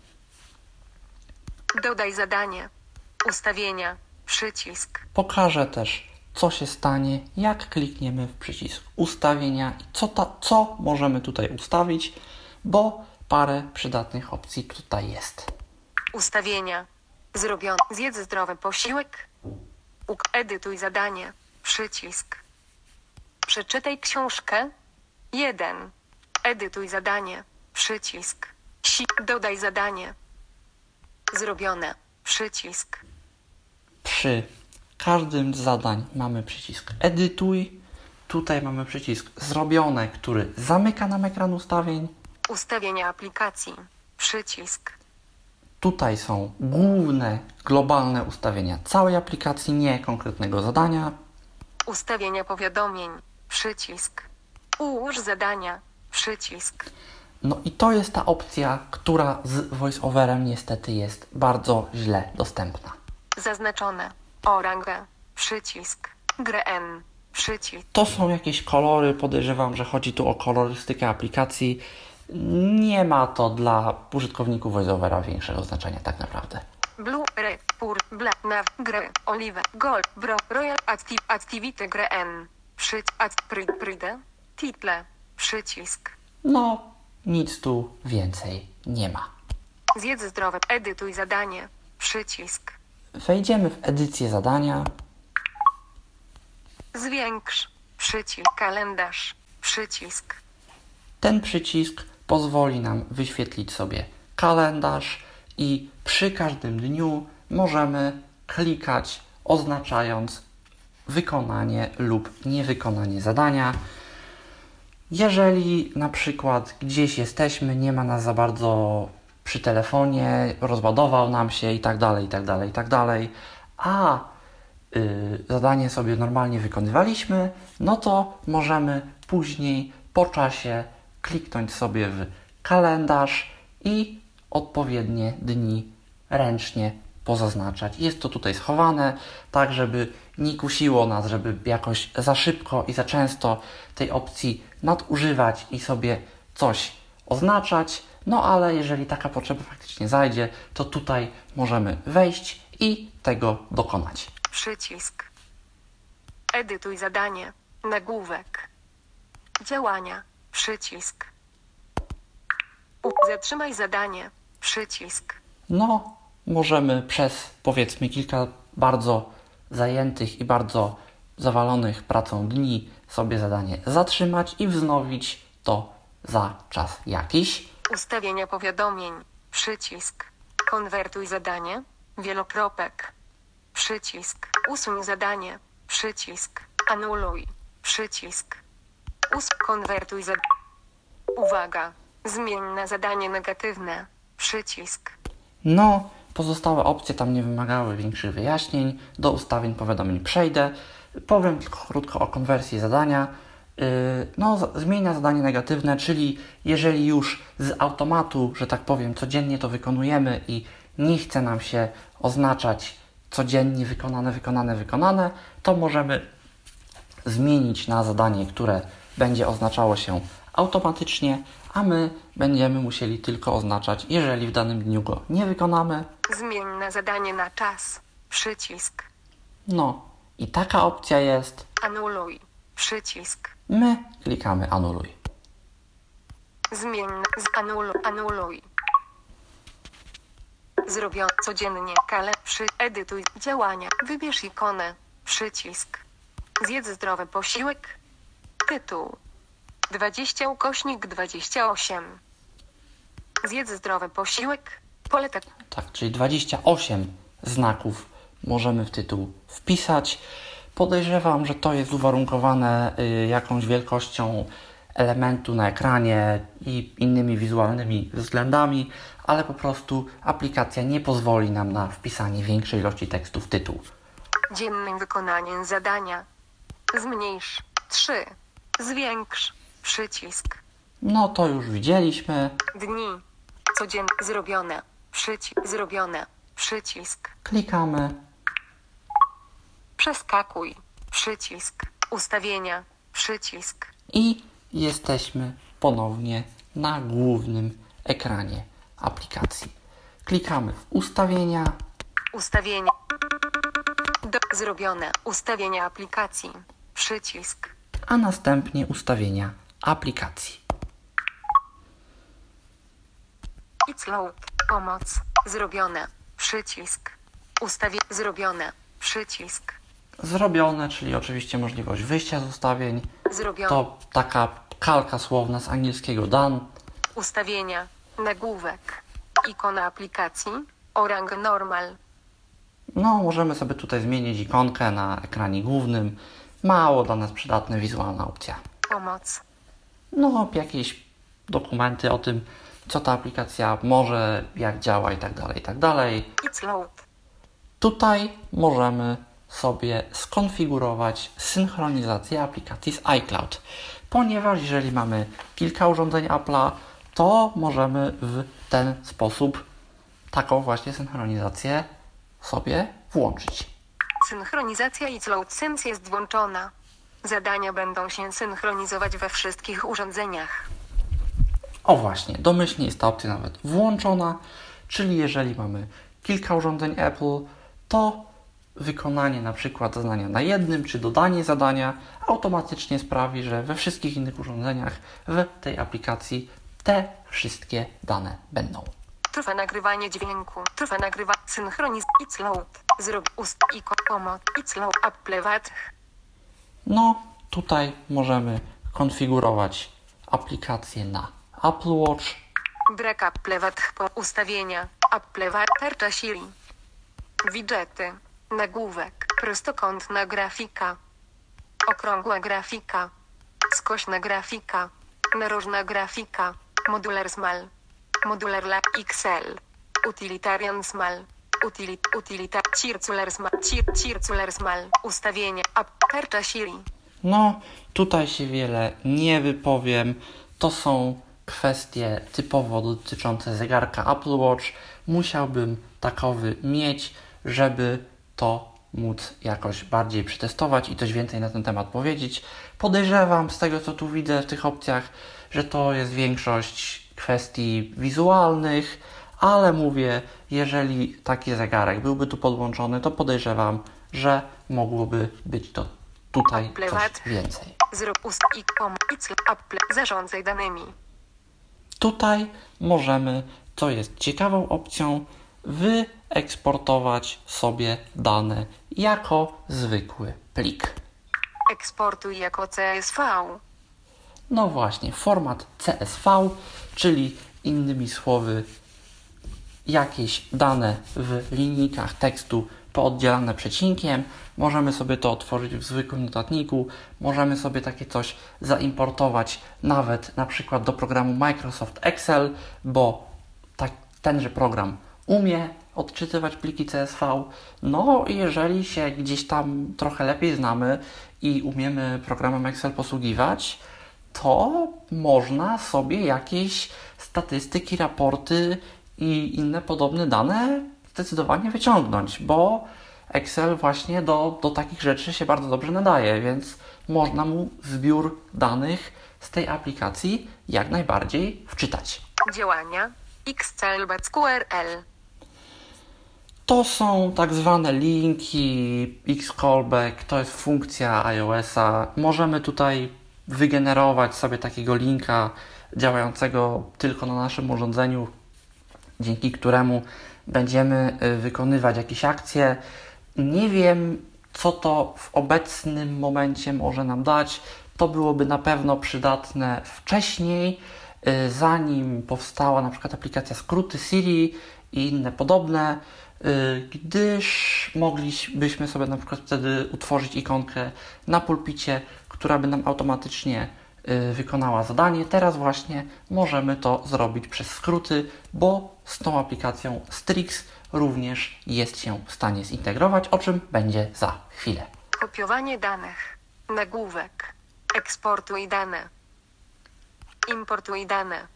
Speaker 2: Dodaj zadanie. Ustawienia. Przycisk.
Speaker 1: Pokażę też, co się stanie, jak klikniemy w przycisk ustawienia i co możemy tutaj ustawić, bo parę przydatnych opcji tutaj jest.
Speaker 2: Ustawienia. Zrobione. Zjedz zdrowy posiłek. Edytuj zadanie. Przycisk. Przeczytaj książkę. 1. Edytuj zadanie. Przycisk. Dodaj zadanie. Zrobione. Przycisk.
Speaker 1: Przy każdym z zadań mamy przycisk edytuj. Tutaj mamy przycisk zrobione, który zamyka nam ekran ustawień.
Speaker 2: Ustawienia aplikacji. Przycisk.
Speaker 1: Tutaj są główne, globalne ustawienia całej aplikacji, nie konkretnego zadania.
Speaker 2: Ustawienia powiadomień. Przycisk. Ułóż zadania. Przycisk.
Speaker 1: No i to jest ta opcja, która z VoiceOverem niestety jest bardzo źle dostępna.
Speaker 2: Zaznaczone. Orange. Przycisk. Grę N. Przycisk.
Speaker 1: To są jakieś kolory, podejrzewam, że chodzi tu o kolorystykę aplikacji. Nie ma to dla użytkowników VoiceOvera większego znaczenia tak naprawdę.
Speaker 2: Blue, red, pur, black, nav, grey, olive, gold, bro, royal, activity, grę N. Pride, title, przycisk.
Speaker 1: No, nic tu więcej nie ma.
Speaker 2: Zjedz zdrowe. Edytuj zadanie. Przycisk.
Speaker 1: Wejdziemy w edycję zadania.
Speaker 2: Zwiększ. Przycisk. Kalendarz. Przycisk.
Speaker 1: Ten przycisk pozwoli nam wyświetlić sobie kalendarz i przy każdym dniu możemy klikać, oznaczając wykonanie lub niewykonanie zadania. Jeżeli na przykład gdzieś jesteśmy, nie ma nas za bardzo przy telefonie, rozładował nam się i tak dalej, a zadanie sobie normalnie wykonywaliśmy, no to możemy później po czasie kliknąć sobie w kalendarz i odpowiednie dni ręcznie pozaznaczać. Jest to tutaj schowane, tak żeby nie kusiło nas, żeby jakoś za szybko i za często tej opcji nadużywać i sobie coś oznaczać. No ale jeżeli taka potrzeba faktycznie zajdzie, to tutaj możemy wejść i tego dokonać.
Speaker 2: Przycisk. Edytuj zadanie. Nagłówek. Działania. Przycisk. Zatrzymaj zadanie. Przycisk.
Speaker 1: No, możemy przez powiedzmy kilka bardzo zajętych i bardzo zawalonych pracą dni sobie zadanie zatrzymać i wznowić to za czas jakiś.
Speaker 2: Ustawienia powiadomień. Przycisk. Konwertuj zadanie. Wielokropek. Przycisk. Usuń zadanie. Przycisk. Anuluj. Przycisk. Konwertuj zadanie. Uwaga. Zmień na zadanie negatywne. Przycisk.
Speaker 1: No, pozostałe opcje tam nie wymagały większych wyjaśnień. Do ustawień powiadomień przejdę. Powiem tylko krótko o konwersji zadania. Zmień na zadanie negatywne, czyli jeżeli już z automatu, że tak powiem, codziennie to wykonujemy i nie chce nam się oznaczać codziennie wykonane, to możemy zmienić na zadanie, które będzie oznaczało się automatycznie, a my będziemy musieli tylko oznaczać, jeżeli w danym dniu go nie wykonamy.
Speaker 2: Zmień na zadanie na czas. Przycisk.
Speaker 1: No i taka opcja jest.
Speaker 2: Anuluj. Przycisk.
Speaker 1: My klikamy anuluj.
Speaker 2: Zmień. Anuluj. Zrobione codziennie. Edytuj działania. Wybierz ikonę. Przycisk. Zjedz zdrowy posiłek. Tytuł. 20/28. Zjedz zdrowy posiłek. Pole tak.
Speaker 1: Tak, czyli 28 znaków możemy w tytuł wpisać. Podejrzewam, że to jest uwarunkowane jakąś wielkością elementu na ekranie i innymi wizualnymi względami, ale po prostu aplikacja nie pozwoli nam na wpisanie większej ilości tekstu w tytuł.
Speaker 2: Dziennym wykonaniem zadania. Zmniejsz. 3. Zwiększ. Przycisk.
Speaker 1: No to już widzieliśmy.
Speaker 2: Dni. Codziennie. Zrobione. Przycisk. Zrobione. Przycisk.
Speaker 1: Klikamy.
Speaker 2: Przeskakuj. Przycisk. Ustawienia. Przycisk.
Speaker 1: I jesteśmy ponownie na głównym ekranie aplikacji. Klikamy w ustawienia.
Speaker 2: Ustawienia. Zrobione. Ustawienia aplikacji. Przycisk.
Speaker 1: A następnie ustawienia aplikacji.
Speaker 2: It's load. Pomoc. Zrobione. Przycisk. Zrobione. Przycisk.
Speaker 1: Zrobione, czyli oczywiście możliwość wyjścia z ustawień.
Speaker 2: Zrobione.
Speaker 1: To taka kalka słowna z angielskiego done.
Speaker 2: Ustawienia. Nagłówek. Ikona aplikacji. Orang normal.
Speaker 1: No, możemy sobie tutaj zmienić ikonkę na ekranie głównym. Mało dla nas przydatna wizualna opcja.
Speaker 2: Pomoc.
Speaker 1: No, jakieś dokumenty o tym, co ta aplikacja może, jak działa i tak dalej.
Speaker 2: It's load.
Speaker 1: Tutaj możemy sobie skonfigurować synchronizację aplikacji z iCloud, ponieważ jeżeli mamy kilka urządzeń Apple'a, to możemy w ten sposób taką właśnie synchronizację sobie włączyć.
Speaker 2: Synchronizacja It's load Sync jest włączona. Zadania będą się synchronizować we wszystkich urządzeniach.
Speaker 1: O właśnie, domyślnie jest ta opcja nawet włączona, czyli jeżeli mamy kilka urządzeń Apple, to wykonanie na przykład zadania na jednym, czy dodanie zadania automatycznie sprawi, że we wszystkich innych urządzeniach w tej aplikacji te wszystkie dane będą.
Speaker 2: Trwa nagrywanie dźwięku. Trwa nagrywa. Synchroniz. It's load. Zrób ust. Pomoc. It's load. Applewatt.
Speaker 1: No, tutaj możemy konfigurować aplikację na Apple Watch.
Speaker 2: Brak Applewatt. Ustawienia. Applewatt. Tarcza Siri. Widgety. Nagłówek. Prostokątna grafika. Okrągła grafika. Skośna grafika. Narożna grafika. Modular Small. Modular La XL. Utilitarian Small. Circular Small. Ustawienia. Tarcza Siri.
Speaker 1: No, tutaj się wiele nie wypowiem. To są kwestie typowo dotyczące zegarka Apple Watch. Musiałbym takowy mieć, żeby to móc jakoś bardziej przetestować i coś więcej na ten temat powiedzieć. Podejrzewam z tego, co tu widzę w tych opcjach, że to jest większość kwestii wizualnych, ale mówię, jeżeli taki zegarek byłby tu podłączony, to podejrzewam, że mogłoby być to tutaj coś więcej.
Speaker 2: Zrób zarządzaj danymi.
Speaker 1: Tutaj możemy, co jest ciekawą opcją, wyeksportować sobie dane jako zwykły plik.
Speaker 2: Eksportuj jako CSV.
Speaker 1: No właśnie, format CSV, czyli innymi słowy jakieś dane w linijkach tekstu pooddzielane przecinkiem. Możemy sobie to otworzyć w zwykłym notatniku, możemy sobie takie coś zaimportować nawet na przykład do programu Microsoft Excel, bo tenże program umie odczytywać pliki CSV. No i jeżeli się gdzieś tam trochę lepiej znamy i umiemy programem Excel posługiwać, to można sobie jakieś statystyki, raporty i inne podobne dane zdecydowanie wyciągnąć, bo Excel właśnie do takich rzeczy się bardzo dobrze nadaje, więc można mu zbiór danych z tej aplikacji jak najbardziej wczytać.
Speaker 2: Działania XCallback-QRL.
Speaker 1: To są tak zwane linki, Xcallback, to jest funkcja iOS-a. Możemy tutaj wygenerować sobie takiego linka działającego tylko na naszym urządzeniu, dzięki któremu będziemy wykonywać jakieś akcje. Nie wiem, co to w obecnym momencie może nam dać. To byłoby na pewno przydatne wcześniej, zanim powstała na przykład aplikacja skróty Siri i inne podobne, gdyż moglibyśmy sobie na przykład wtedy utworzyć ikonkę na pulpicie, która by nam automatycznie wykonała zadanie. Teraz właśnie możemy to zrobić przez skróty, bo z tą aplikacją Strix również jest się w stanie zintegrować, o czym będzie za chwilę.
Speaker 2: Kopiowanie danych. Nagłówek. Eksportuj dane. Importuj dane.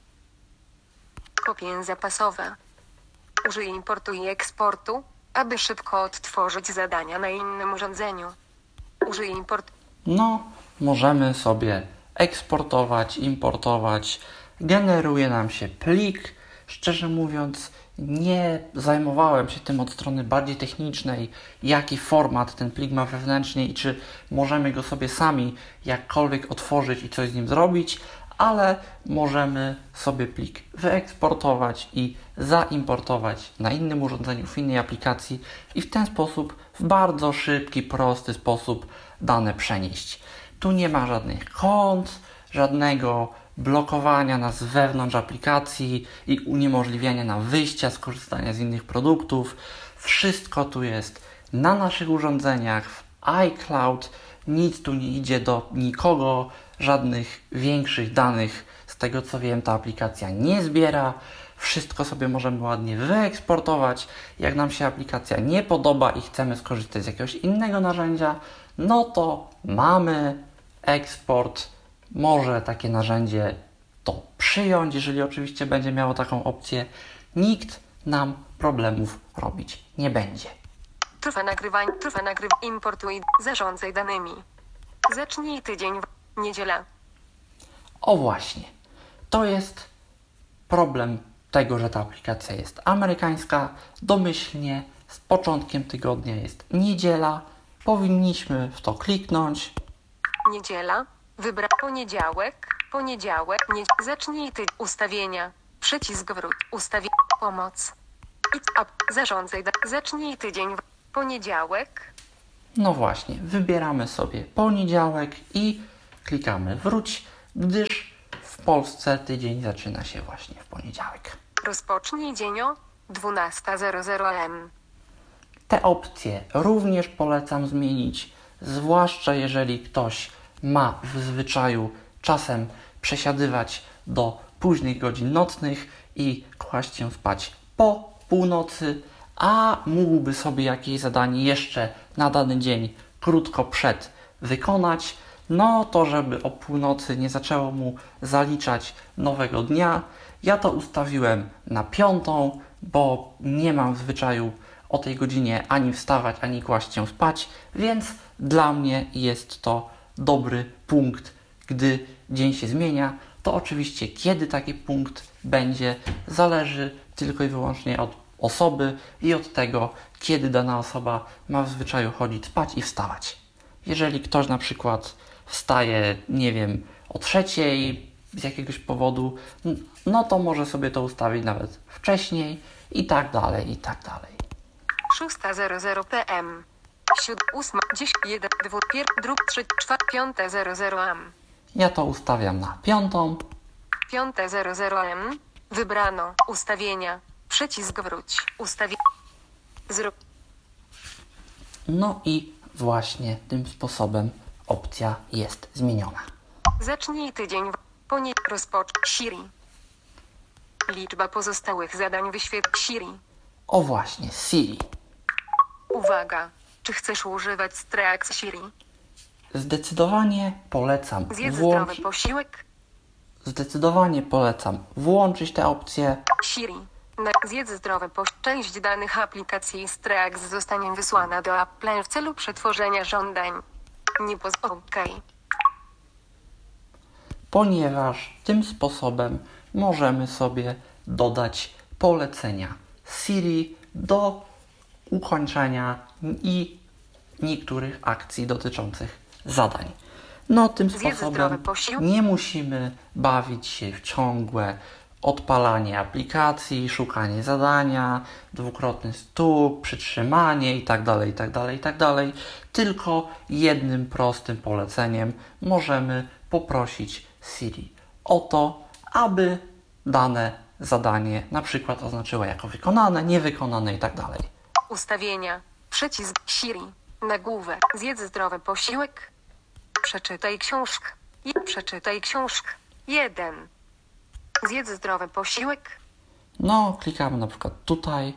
Speaker 2: Kopie zapasowe. Użyj importu i eksportu, aby szybko odtworzyć zadania na innym urządzeniu. Użyj importu.
Speaker 1: No, możemy sobie eksportować, importować. Generuje nam się plik. Szczerze mówiąc, nie zajmowałem się tym od strony bardziej technicznej, jaki format ten plik ma wewnętrznie i czy możemy go sobie sami jakkolwiek otworzyć i coś z nim zrobić, ale możemy sobie plik wyeksportować i zaimportować na innym urządzeniu, w innej aplikacji i w ten sposób, w bardzo szybki, prosty sposób dane przenieść. Tu nie ma żadnych kont, żadnego blokowania nas wewnątrz aplikacji i uniemożliwiania nam wyjścia, skorzystania z innych produktów. Wszystko tu jest na naszych urządzeniach, w iCloud. Nic tu nie idzie do nikogo, żadnych większych danych, z tego co wiem, ta aplikacja nie zbiera. Wszystko sobie możemy ładnie wyeksportować. Jak nam się aplikacja nie podoba i chcemy skorzystać z jakiegoś innego narzędzia, no to mamy eksport. Może takie narzędzie to przyjąć, jeżeli oczywiście będzie miało taką opcję. Nikt nam problemów robić nie będzie.
Speaker 2: Trwa nagrywanie, importuj, zarządzaj danymi. Zacznij tydzień niedziela.
Speaker 1: O właśnie, to jest problem tego, że ta aplikacja jest amerykańska. Domyślnie z początkiem tygodnia jest niedziela. Powinniśmy w to kliknąć.
Speaker 2: Niedziela. Wybrać poniedziałek. Zacznij ustawienia. Przycisk wróć. Pomoc. Zarządzaj. Zacznij tydzień. Poniedziałek.
Speaker 1: No właśnie, wybieramy sobie poniedziałek i klikamy wróć, gdyż w Polsce tydzień zaczyna się właśnie w poniedziałek.
Speaker 2: Rozpocznij dzień o 12:00 am.
Speaker 1: Te opcje również polecam zmienić, zwłaszcza jeżeli ktoś ma w zwyczaju czasem przesiadywać do późnych godzin nocnych i kłaść się spać po północy, a mógłby sobie jakieś zadanie jeszcze na dany dzień krótko przed wykonać, no to żeby o północy nie zaczęło mu zaliczać nowego dnia. Ja to ustawiłem na 5, bo nie mam w zwyczaju o tej godzinie ani wstawać, ani kłaść się spać, więc dla mnie jest to dobry punkt, gdy dzień się zmienia. To oczywiście kiedy taki punkt będzie, zależy tylko i wyłącznie od osoby i od tego, kiedy dana osoba ma w zwyczaju chodzić spać i wstawać. Jeżeli ktoś na przykład wstaje, nie wiem, o 3:00 z jakiegoś powodu, no to może sobie to ustawić nawet wcześniej i tak dalej, i tak dalej.
Speaker 2: 6:00 pm. 7, 8, 10, 1, 2, 1, 3, 4, 5:00 am.
Speaker 1: Ja to ustawiam na 5.
Speaker 2: 5:00 am. Wybrano. Ustawienia. Przycisk wróć. Zrób.
Speaker 1: No i właśnie tym sposobem opcja jest zmieniona.
Speaker 2: Zacznij tydzień. Siri. Liczba pozostałych zadań wyświetl Siri.
Speaker 1: O właśnie, Siri.
Speaker 2: Uwaga. Czy chcesz używać Streaks Siri?
Speaker 1: Zdecydowanie polecam włączyć tę opcję.
Speaker 2: Siri. Zjedz zdrowy posiłek. Część danych aplikacji Streaks zostanie wysłana do Apple w celu przetworzenia żądań.
Speaker 1: Ponieważ tym sposobem możemy sobie dodać polecenia Siri do ukończenia i niektórych akcji dotyczących zadań. No tym sposobem nie musimy bawić się w ciągłe odpalanie aplikacji, szukanie zadania, dwukrotny stuk, przytrzymanie itd., tylko jednym prostym poleceniem możemy poprosić Siri o to, aby dane zadanie na przykład oznaczyła jako wykonane, niewykonane itd.
Speaker 2: Ustawienia. Przycisk Siri. Nagłówek. Zjedz zdrowy posiłek. Przeczytaj książkę. Przeczytaj książkę. 1. Zjedz zdrowy posiłek.
Speaker 1: No, klikamy na przykład tutaj.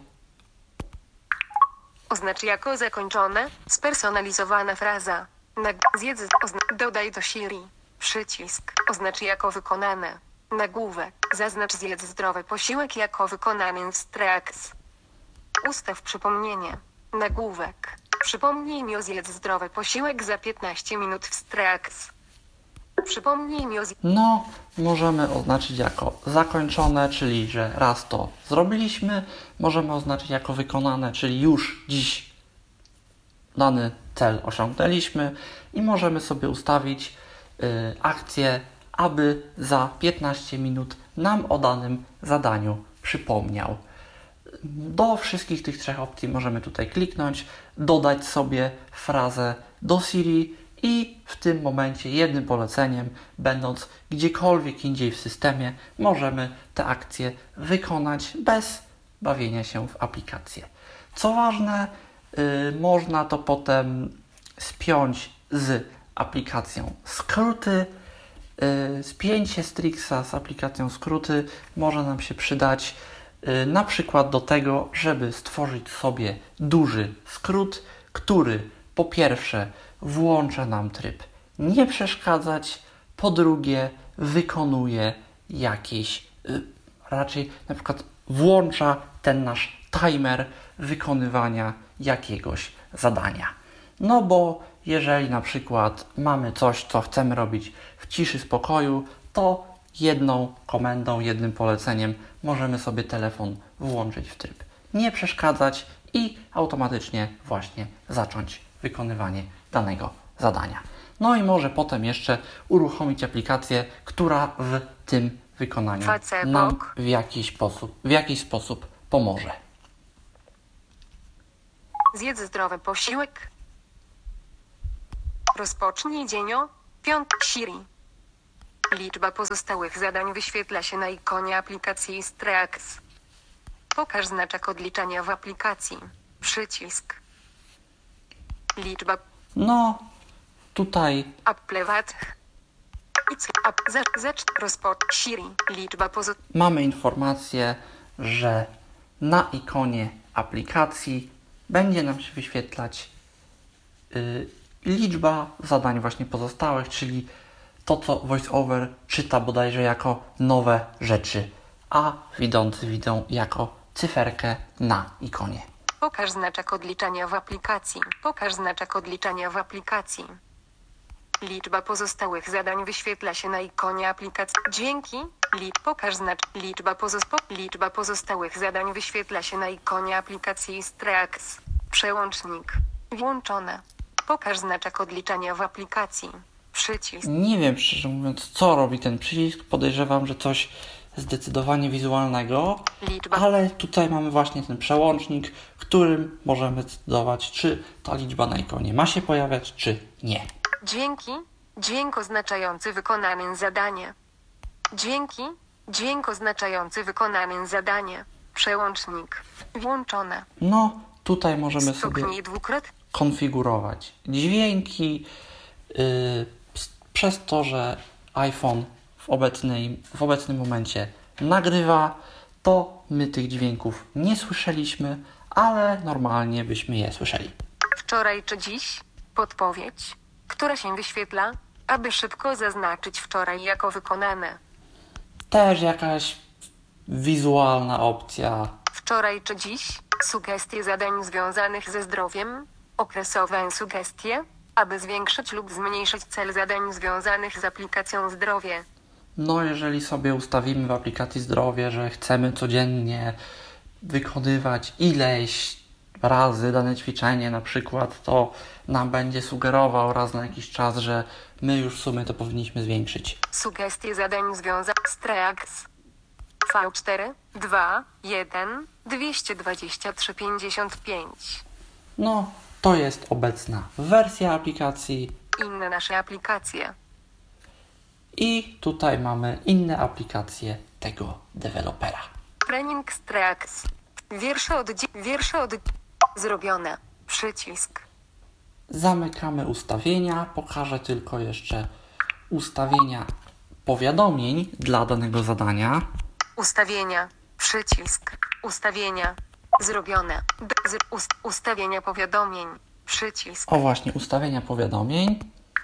Speaker 2: Oznacz jako zakończone. Spersonalizowana fraza. Dodaj do Siri. Przycisk. Oznacz jako wykonane. Nagłówek. Zaznacz zjedz zdrowy posiłek jako wykonany w Streaks. Ustaw przypomnienie. Nagłówek. Przypomnij mi o zjedz zdrowy posiłek za 15 minut w Streaks. Przypomnij mi o
Speaker 1: No, możemy oznaczyć jako zakończone, czyli że raz to zrobiliśmy. Możemy oznaczyć jako wykonane, czyli już dziś dany cel osiągnęliśmy. I możemy sobie ustawić akcję, aby za 15 minut nam o danym zadaniu przypomniał. Do wszystkich tych 3 opcji możemy tutaj kliknąć, dodać sobie frazę do Siri i w tym momencie jednym poleceniem, będąc gdziekolwiek indziej w systemie, możemy te akcje wykonać bez bawienia się w aplikację. Co ważne, można to potem spiąć z aplikacją skróty. Spięcie Streaksa z aplikacją skróty może nam się przydać na przykład do tego, żeby stworzyć sobie duży skrót, który po pierwsze włącza nam tryb nie przeszkadzać, po drugie wykonuje jakieś, raczej na przykład włącza ten nasz timer wykonywania jakiegoś zadania. No bo jeżeli na przykład mamy coś, co chcemy robić w ciszy, spokoju, to jedną komendą, jednym poleceniem możemy sobie telefon włączyć w tryb nie przeszkadzać i automatycznie właśnie zacząć wykonywanie danego zadania. No i może potem jeszcze uruchomić aplikację, która w tym wykonaniu nam w jakiś sposób pomoże.
Speaker 2: Zjedz zdrowy posiłek. Rozpocznij dzień o 5. Siri. Liczba pozostałych zadań wyświetla się na ikonie aplikacji Streaks. Pokaż znaczek odliczania w aplikacji. Przycisk. Liczba.
Speaker 1: No, tutaj
Speaker 2: Applevat. Siri. Liczba
Speaker 1: mamy informację, że na ikonie aplikacji będzie nam się wyświetlać liczba zadań właśnie pozostałych, czyli to, co VoiceOver czyta bodajże jako nowe rzeczy, a widzący widzą jako cyferkę na ikonie.
Speaker 2: Pokaż znaczek odliczania w aplikacji. Pokaż znaczek odliczania w aplikacji. Liczba pozostałych zadań wyświetla się na ikonie aplikacji. Dzięki. Pokaż znaczek. Liczba pozostałych zadań wyświetla się na ikonie aplikacji Streaks. Przełącznik. Włączone. Pokaż znaczek odliczania w aplikacji. Przycisk.
Speaker 1: Nie wiem, szczerze mówiąc, co robi ten przycisk. Podejrzewam, że coś zdecydowanie wizualnego, ale tutaj mamy właśnie ten przełącznik, którym możemy zdecydować, czy ta liczba na ikonie ma się pojawiać, czy nie.
Speaker 2: Dzięki. Dźwięk oznaczający wykonane zadanie. Dzięki. Dźwięk oznaczający wykonane zadanie. Przełącznik. Włączone.
Speaker 1: No, tutaj możemy sobie
Speaker 2: Stuknij dwukrotnie.
Speaker 1: konfigurować dźwięki. Przez to, że iPhone w obecnym momencie nagrywa, to my tych dźwięków nie słyszeliśmy, ale normalnie byśmy je słyszeli.
Speaker 2: Wczoraj czy dziś? Podpowiedź, która się wyświetla, aby szybko zaznaczyć wczoraj jako wykonane.
Speaker 1: Też jakaś wizualna opcja.
Speaker 2: Wczoraj czy dziś? Sugestie zadań związanych ze zdrowiem. Okresowe sugestie, aby zwiększyć lub zmniejszyć cel zadań związanych z aplikacją zdrowie.
Speaker 1: No, jeżeli sobie ustawimy w aplikacji zdrowie, że chcemy codziennie wykonywać ileś razy dane ćwiczenie na przykład, to nam będzie sugerował raz na jakiś czas, że my już w sumie to powinniśmy zwiększyć.
Speaker 2: Sugestie zadań związanych z Streaks. V4, 2, 1, 223, 55.
Speaker 1: No, to jest obecna wersja aplikacji.
Speaker 2: Inne nasze aplikacje.
Speaker 1: I tutaj mamy inne aplikacje tego dewelopera.
Speaker 2: Training Streaks. Wiersze od... Zrobione. Przycisk.
Speaker 1: Zamykamy ustawienia. Pokażę tylko jeszcze ustawienia powiadomień dla danego zadania.
Speaker 2: Ustawienia. Przycisk. Ustawienia. Zrobione. Ustawienia powiadomień. Przycisk.
Speaker 1: O właśnie, ustawienia powiadomień.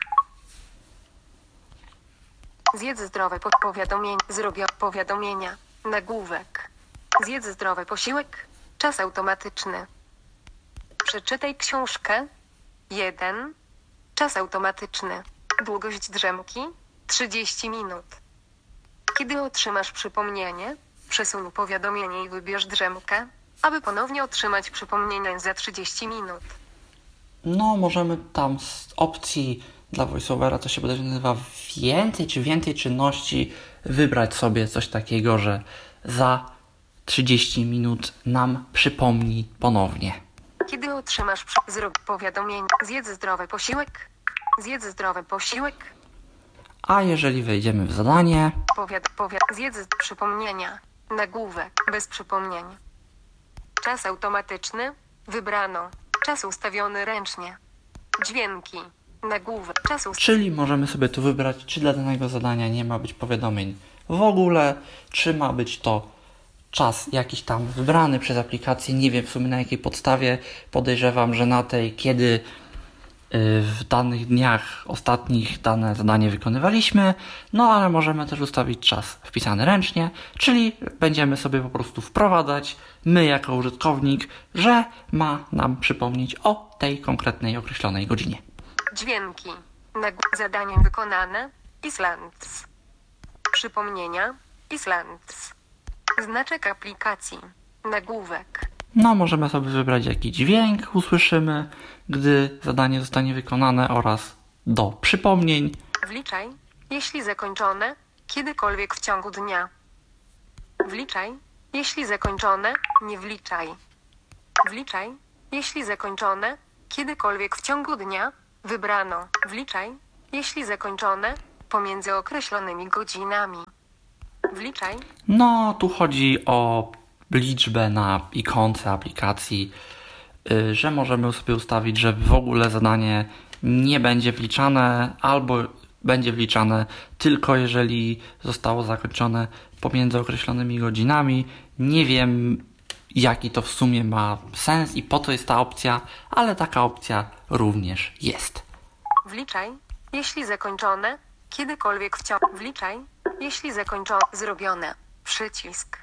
Speaker 2: Zjedz zdrowe powiadomienia. Powiadomienia. Nagłówek. Zjedz zdrowy posiłek. Czas automatyczny. Przeczytaj książkę. 1. Czas automatyczny. Długość drzemki. 30 minut. Kiedy otrzymasz przypomnienie, przesuń powiadomienie i wybierz drzemkę, aby ponownie otrzymać przypomnienie za 30 minut.
Speaker 1: No, możemy tam z opcji dla VoiceOvera, to się bodajże nazywa więcej czynności, wybrać sobie coś takiego, że za 30 minut nam przypomni ponownie.
Speaker 2: Kiedy otrzymasz zrób powiadomienie. Zjedz zdrowy posiłek. Zjedz zdrowy posiłek.
Speaker 1: A jeżeli wejdziemy w zadanie,
Speaker 2: zjedz przypomnienia. Nagłówek. Bez przypomnień. Czas automatyczny. Wybrano. Czas ustawiony ręcznie. Dźwięki. Nagłówek.
Speaker 1: Czyli możemy sobie tu wybrać, czy dla danego zadania nie ma być powiadomień w ogóle, czy ma być to czas jakiś tam wybrany przez aplikację. Nie wiem w sumie na jakiej podstawie. Podejrzewam, że na tej, kiedy w danych dniach ostatnich dane zadanie wykonywaliśmy, no ale możemy też ustawić czas wpisany ręcznie, czyli będziemy sobie po prostu wprowadzać, my jako użytkownik, że ma nam przypomnieć o tej konkretnej określonej godzinie.
Speaker 2: Dźwięki. Zadanie wykonane. Islands. Przypomnienia. Islands. Znaczek aplikacji. Nagłówek.
Speaker 1: No, możemy sobie wybrać, jaki dźwięk usłyszymy, gdy zadanie zostanie wykonane, oraz do przypomnień.
Speaker 2: Wliczaj, jeśli zakończone, kiedykolwiek w ciągu dnia. Wliczaj, jeśli zakończone, nie wliczaj. Wliczaj, jeśli zakończone, kiedykolwiek w ciągu dnia, wybrano. Wliczaj, jeśli zakończone, pomiędzy określonymi godzinami. Wliczaj.
Speaker 1: No, tu chodzi o liczbę na ikonce aplikacji, że możemy sobie ustawić, że w ogóle zadanie nie będzie wliczane, albo będzie wliczane tylko jeżeli zostało zakończone pomiędzy określonymi godzinami. Nie wiem, jaki to w sumie ma sens i po co jest ta opcja, ale taka opcja również jest.
Speaker 2: Wliczaj, jeśli zakończone, kiedykolwiek w ciągu. Wliczaj, jeśli zakończone. Zrobione. Przycisk.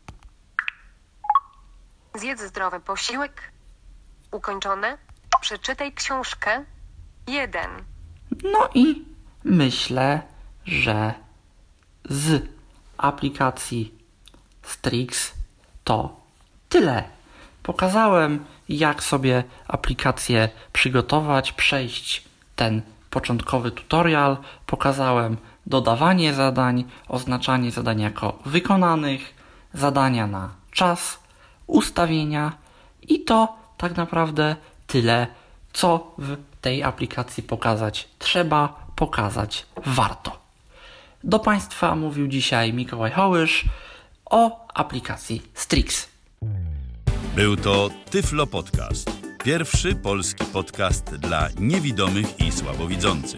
Speaker 2: Zjedz zdrowy posiłek. Ukończone. Przeczytaj książkę. 1.
Speaker 1: No i myślę, że z aplikacji Strix to tyle. Pokazałem, jak sobie aplikację przygotować, przejść ten początkowy tutorial. Pokazałem dodawanie zadań, oznaczanie zadań jako wykonanych, zadania na czas, ustawienia i to tak naprawdę tyle, co w tej aplikacji pokazać trzeba, pokazać warto. Do Państwa mówił dzisiaj Mikołaj Hołysz o aplikacji Strix.
Speaker 3: Był to Tyflo Podcast. Pierwszy polski podcast dla niewidomych i słabowidzących.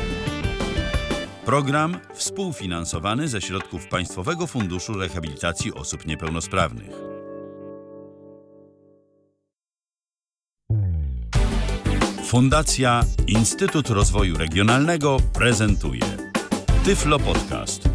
Speaker 3: Program współfinansowany ze środków Państwowego Funduszu Rehabilitacji Osób Niepełnosprawnych. Fundacja Instytut Rozwoju Regionalnego prezentuje Tyflo Podcast.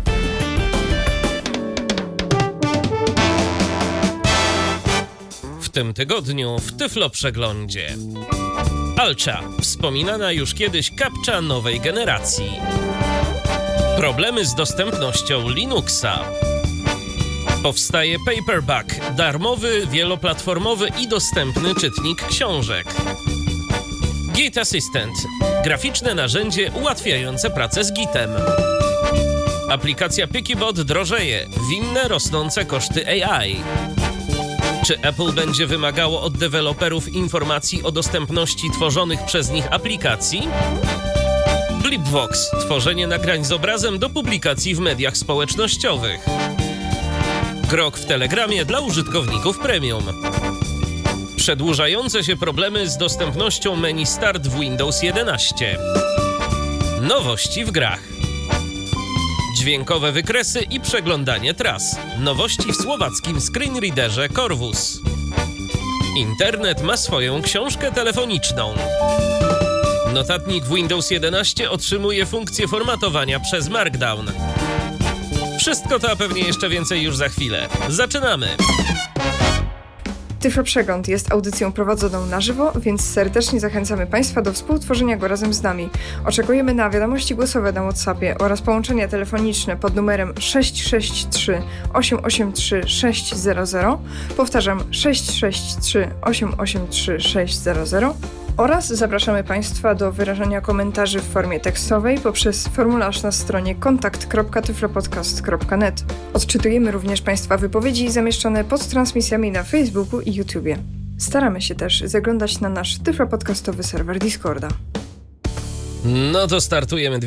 Speaker 4: W tym tygodniu w Tyflo Przeglądzie. Alcha, wspominana już kiedyś kapcza nowej generacji. Problemy z dostępnością Linuxa. Powstaje Paperback, darmowy, wieloplatformowy i dostępny czytnik książek. Git Assistant, graficzne narzędzie ułatwiające pracę z Gitem. Aplikacja PickyBot drożeje, winne rosnące koszty AI. Czy Apple będzie wymagało od deweloperów informacji o dostępności tworzonych przez nich aplikacji? Blipvox, tworzenie nagrań z obrazem do publikacji w mediach społecznościowych. Grok w Telegramie dla użytkowników premium. Przedłużające się problemy z dostępnością menu Start w Windows 11. Nowości w grach. Dźwiękowe wykresy i przeglądanie tras. Nowości w słowackim screenreaderze Corvus. Internet ma swoją książkę telefoniczną. Notatnik w Windows 11 otrzymuje funkcję formatowania przez Markdown. Wszystko to, a pewnie jeszcze więcej już za chwilę. Zaczynamy!
Speaker 5: Tyflo Przegląd jest audycją prowadzoną na żywo, więc serdecznie zachęcamy Państwa do współtworzenia go razem z nami. Oczekujemy na wiadomości głosowe na WhatsAppie oraz połączenia telefoniczne pod numerem 663 883 600. Powtarzam 663 883 600. Oraz zapraszamy Państwa do wyrażania komentarzy w formie tekstowej poprzez formularz na stronie kontakt.tyflopodcast.net. Odczytujemy również Państwa wypowiedzi zamieszczone pod transmisjami na Facebooku i YouTubie. Staramy się też zaglądać na nasz tyflopodcastowy serwer Discorda.
Speaker 4: No to startujemy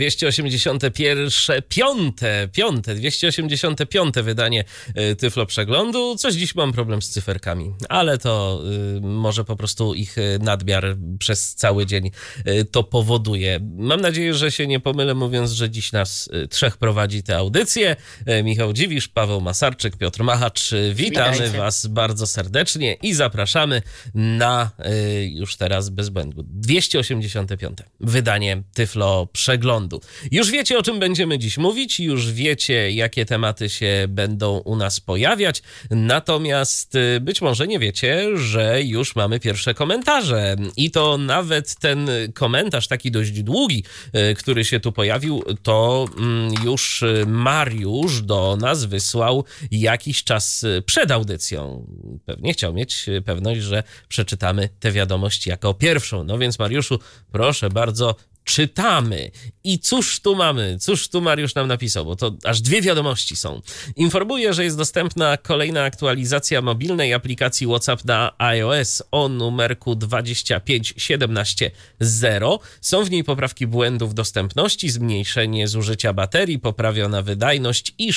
Speaker 4: 285 wydanie Tyflo Przeglądu. Coś dziś mam problem z cyferkami, ale to może po prostu ich nadmiar przez cały dzień to powoduje. Mam nadzieję, że się nie pomylę, mówiąc, że dziś nas trzech prowadzi tę audycję. Michał Dziwisz, Paweł Masarczyk, Piotr Machacz. Witamy
Speaker 6: Witajcie.
Speaker 4: Was bardzo serdecznie i zapraszamy na już teraz bez błędu 285 wydanie Tyflo Przeglądu. Już wiecie, o czym będziemy dziś mówić, już wiecie, jakie tematy się będą u nas pojawiać, natomiast być może nie wiecie, że już mamy pierwsze komentarze i to nawet ten komentarz taki dość długi, który się tu pojawił, to już Mariusz do nas wysłał jakiś czas przed audycją. Pewnie chciał mieć pewność, że przeczytamy tę wiadomość jako pierwszą. No więc Mariuszu, proszę bardzo, czytamy. I cóż tu mamy? Cóż tu Mariusz nam napisał? Bo to aż 2 wiadomości są. Informuję, że jest dostępna kolejna aktualizacja mobilnej aplikacji WhatsApp na iOS o numerku 25170. Są w niej poprawki błędów dostępności, zmniejszenie zużycia baterii, poprawiona wydajność i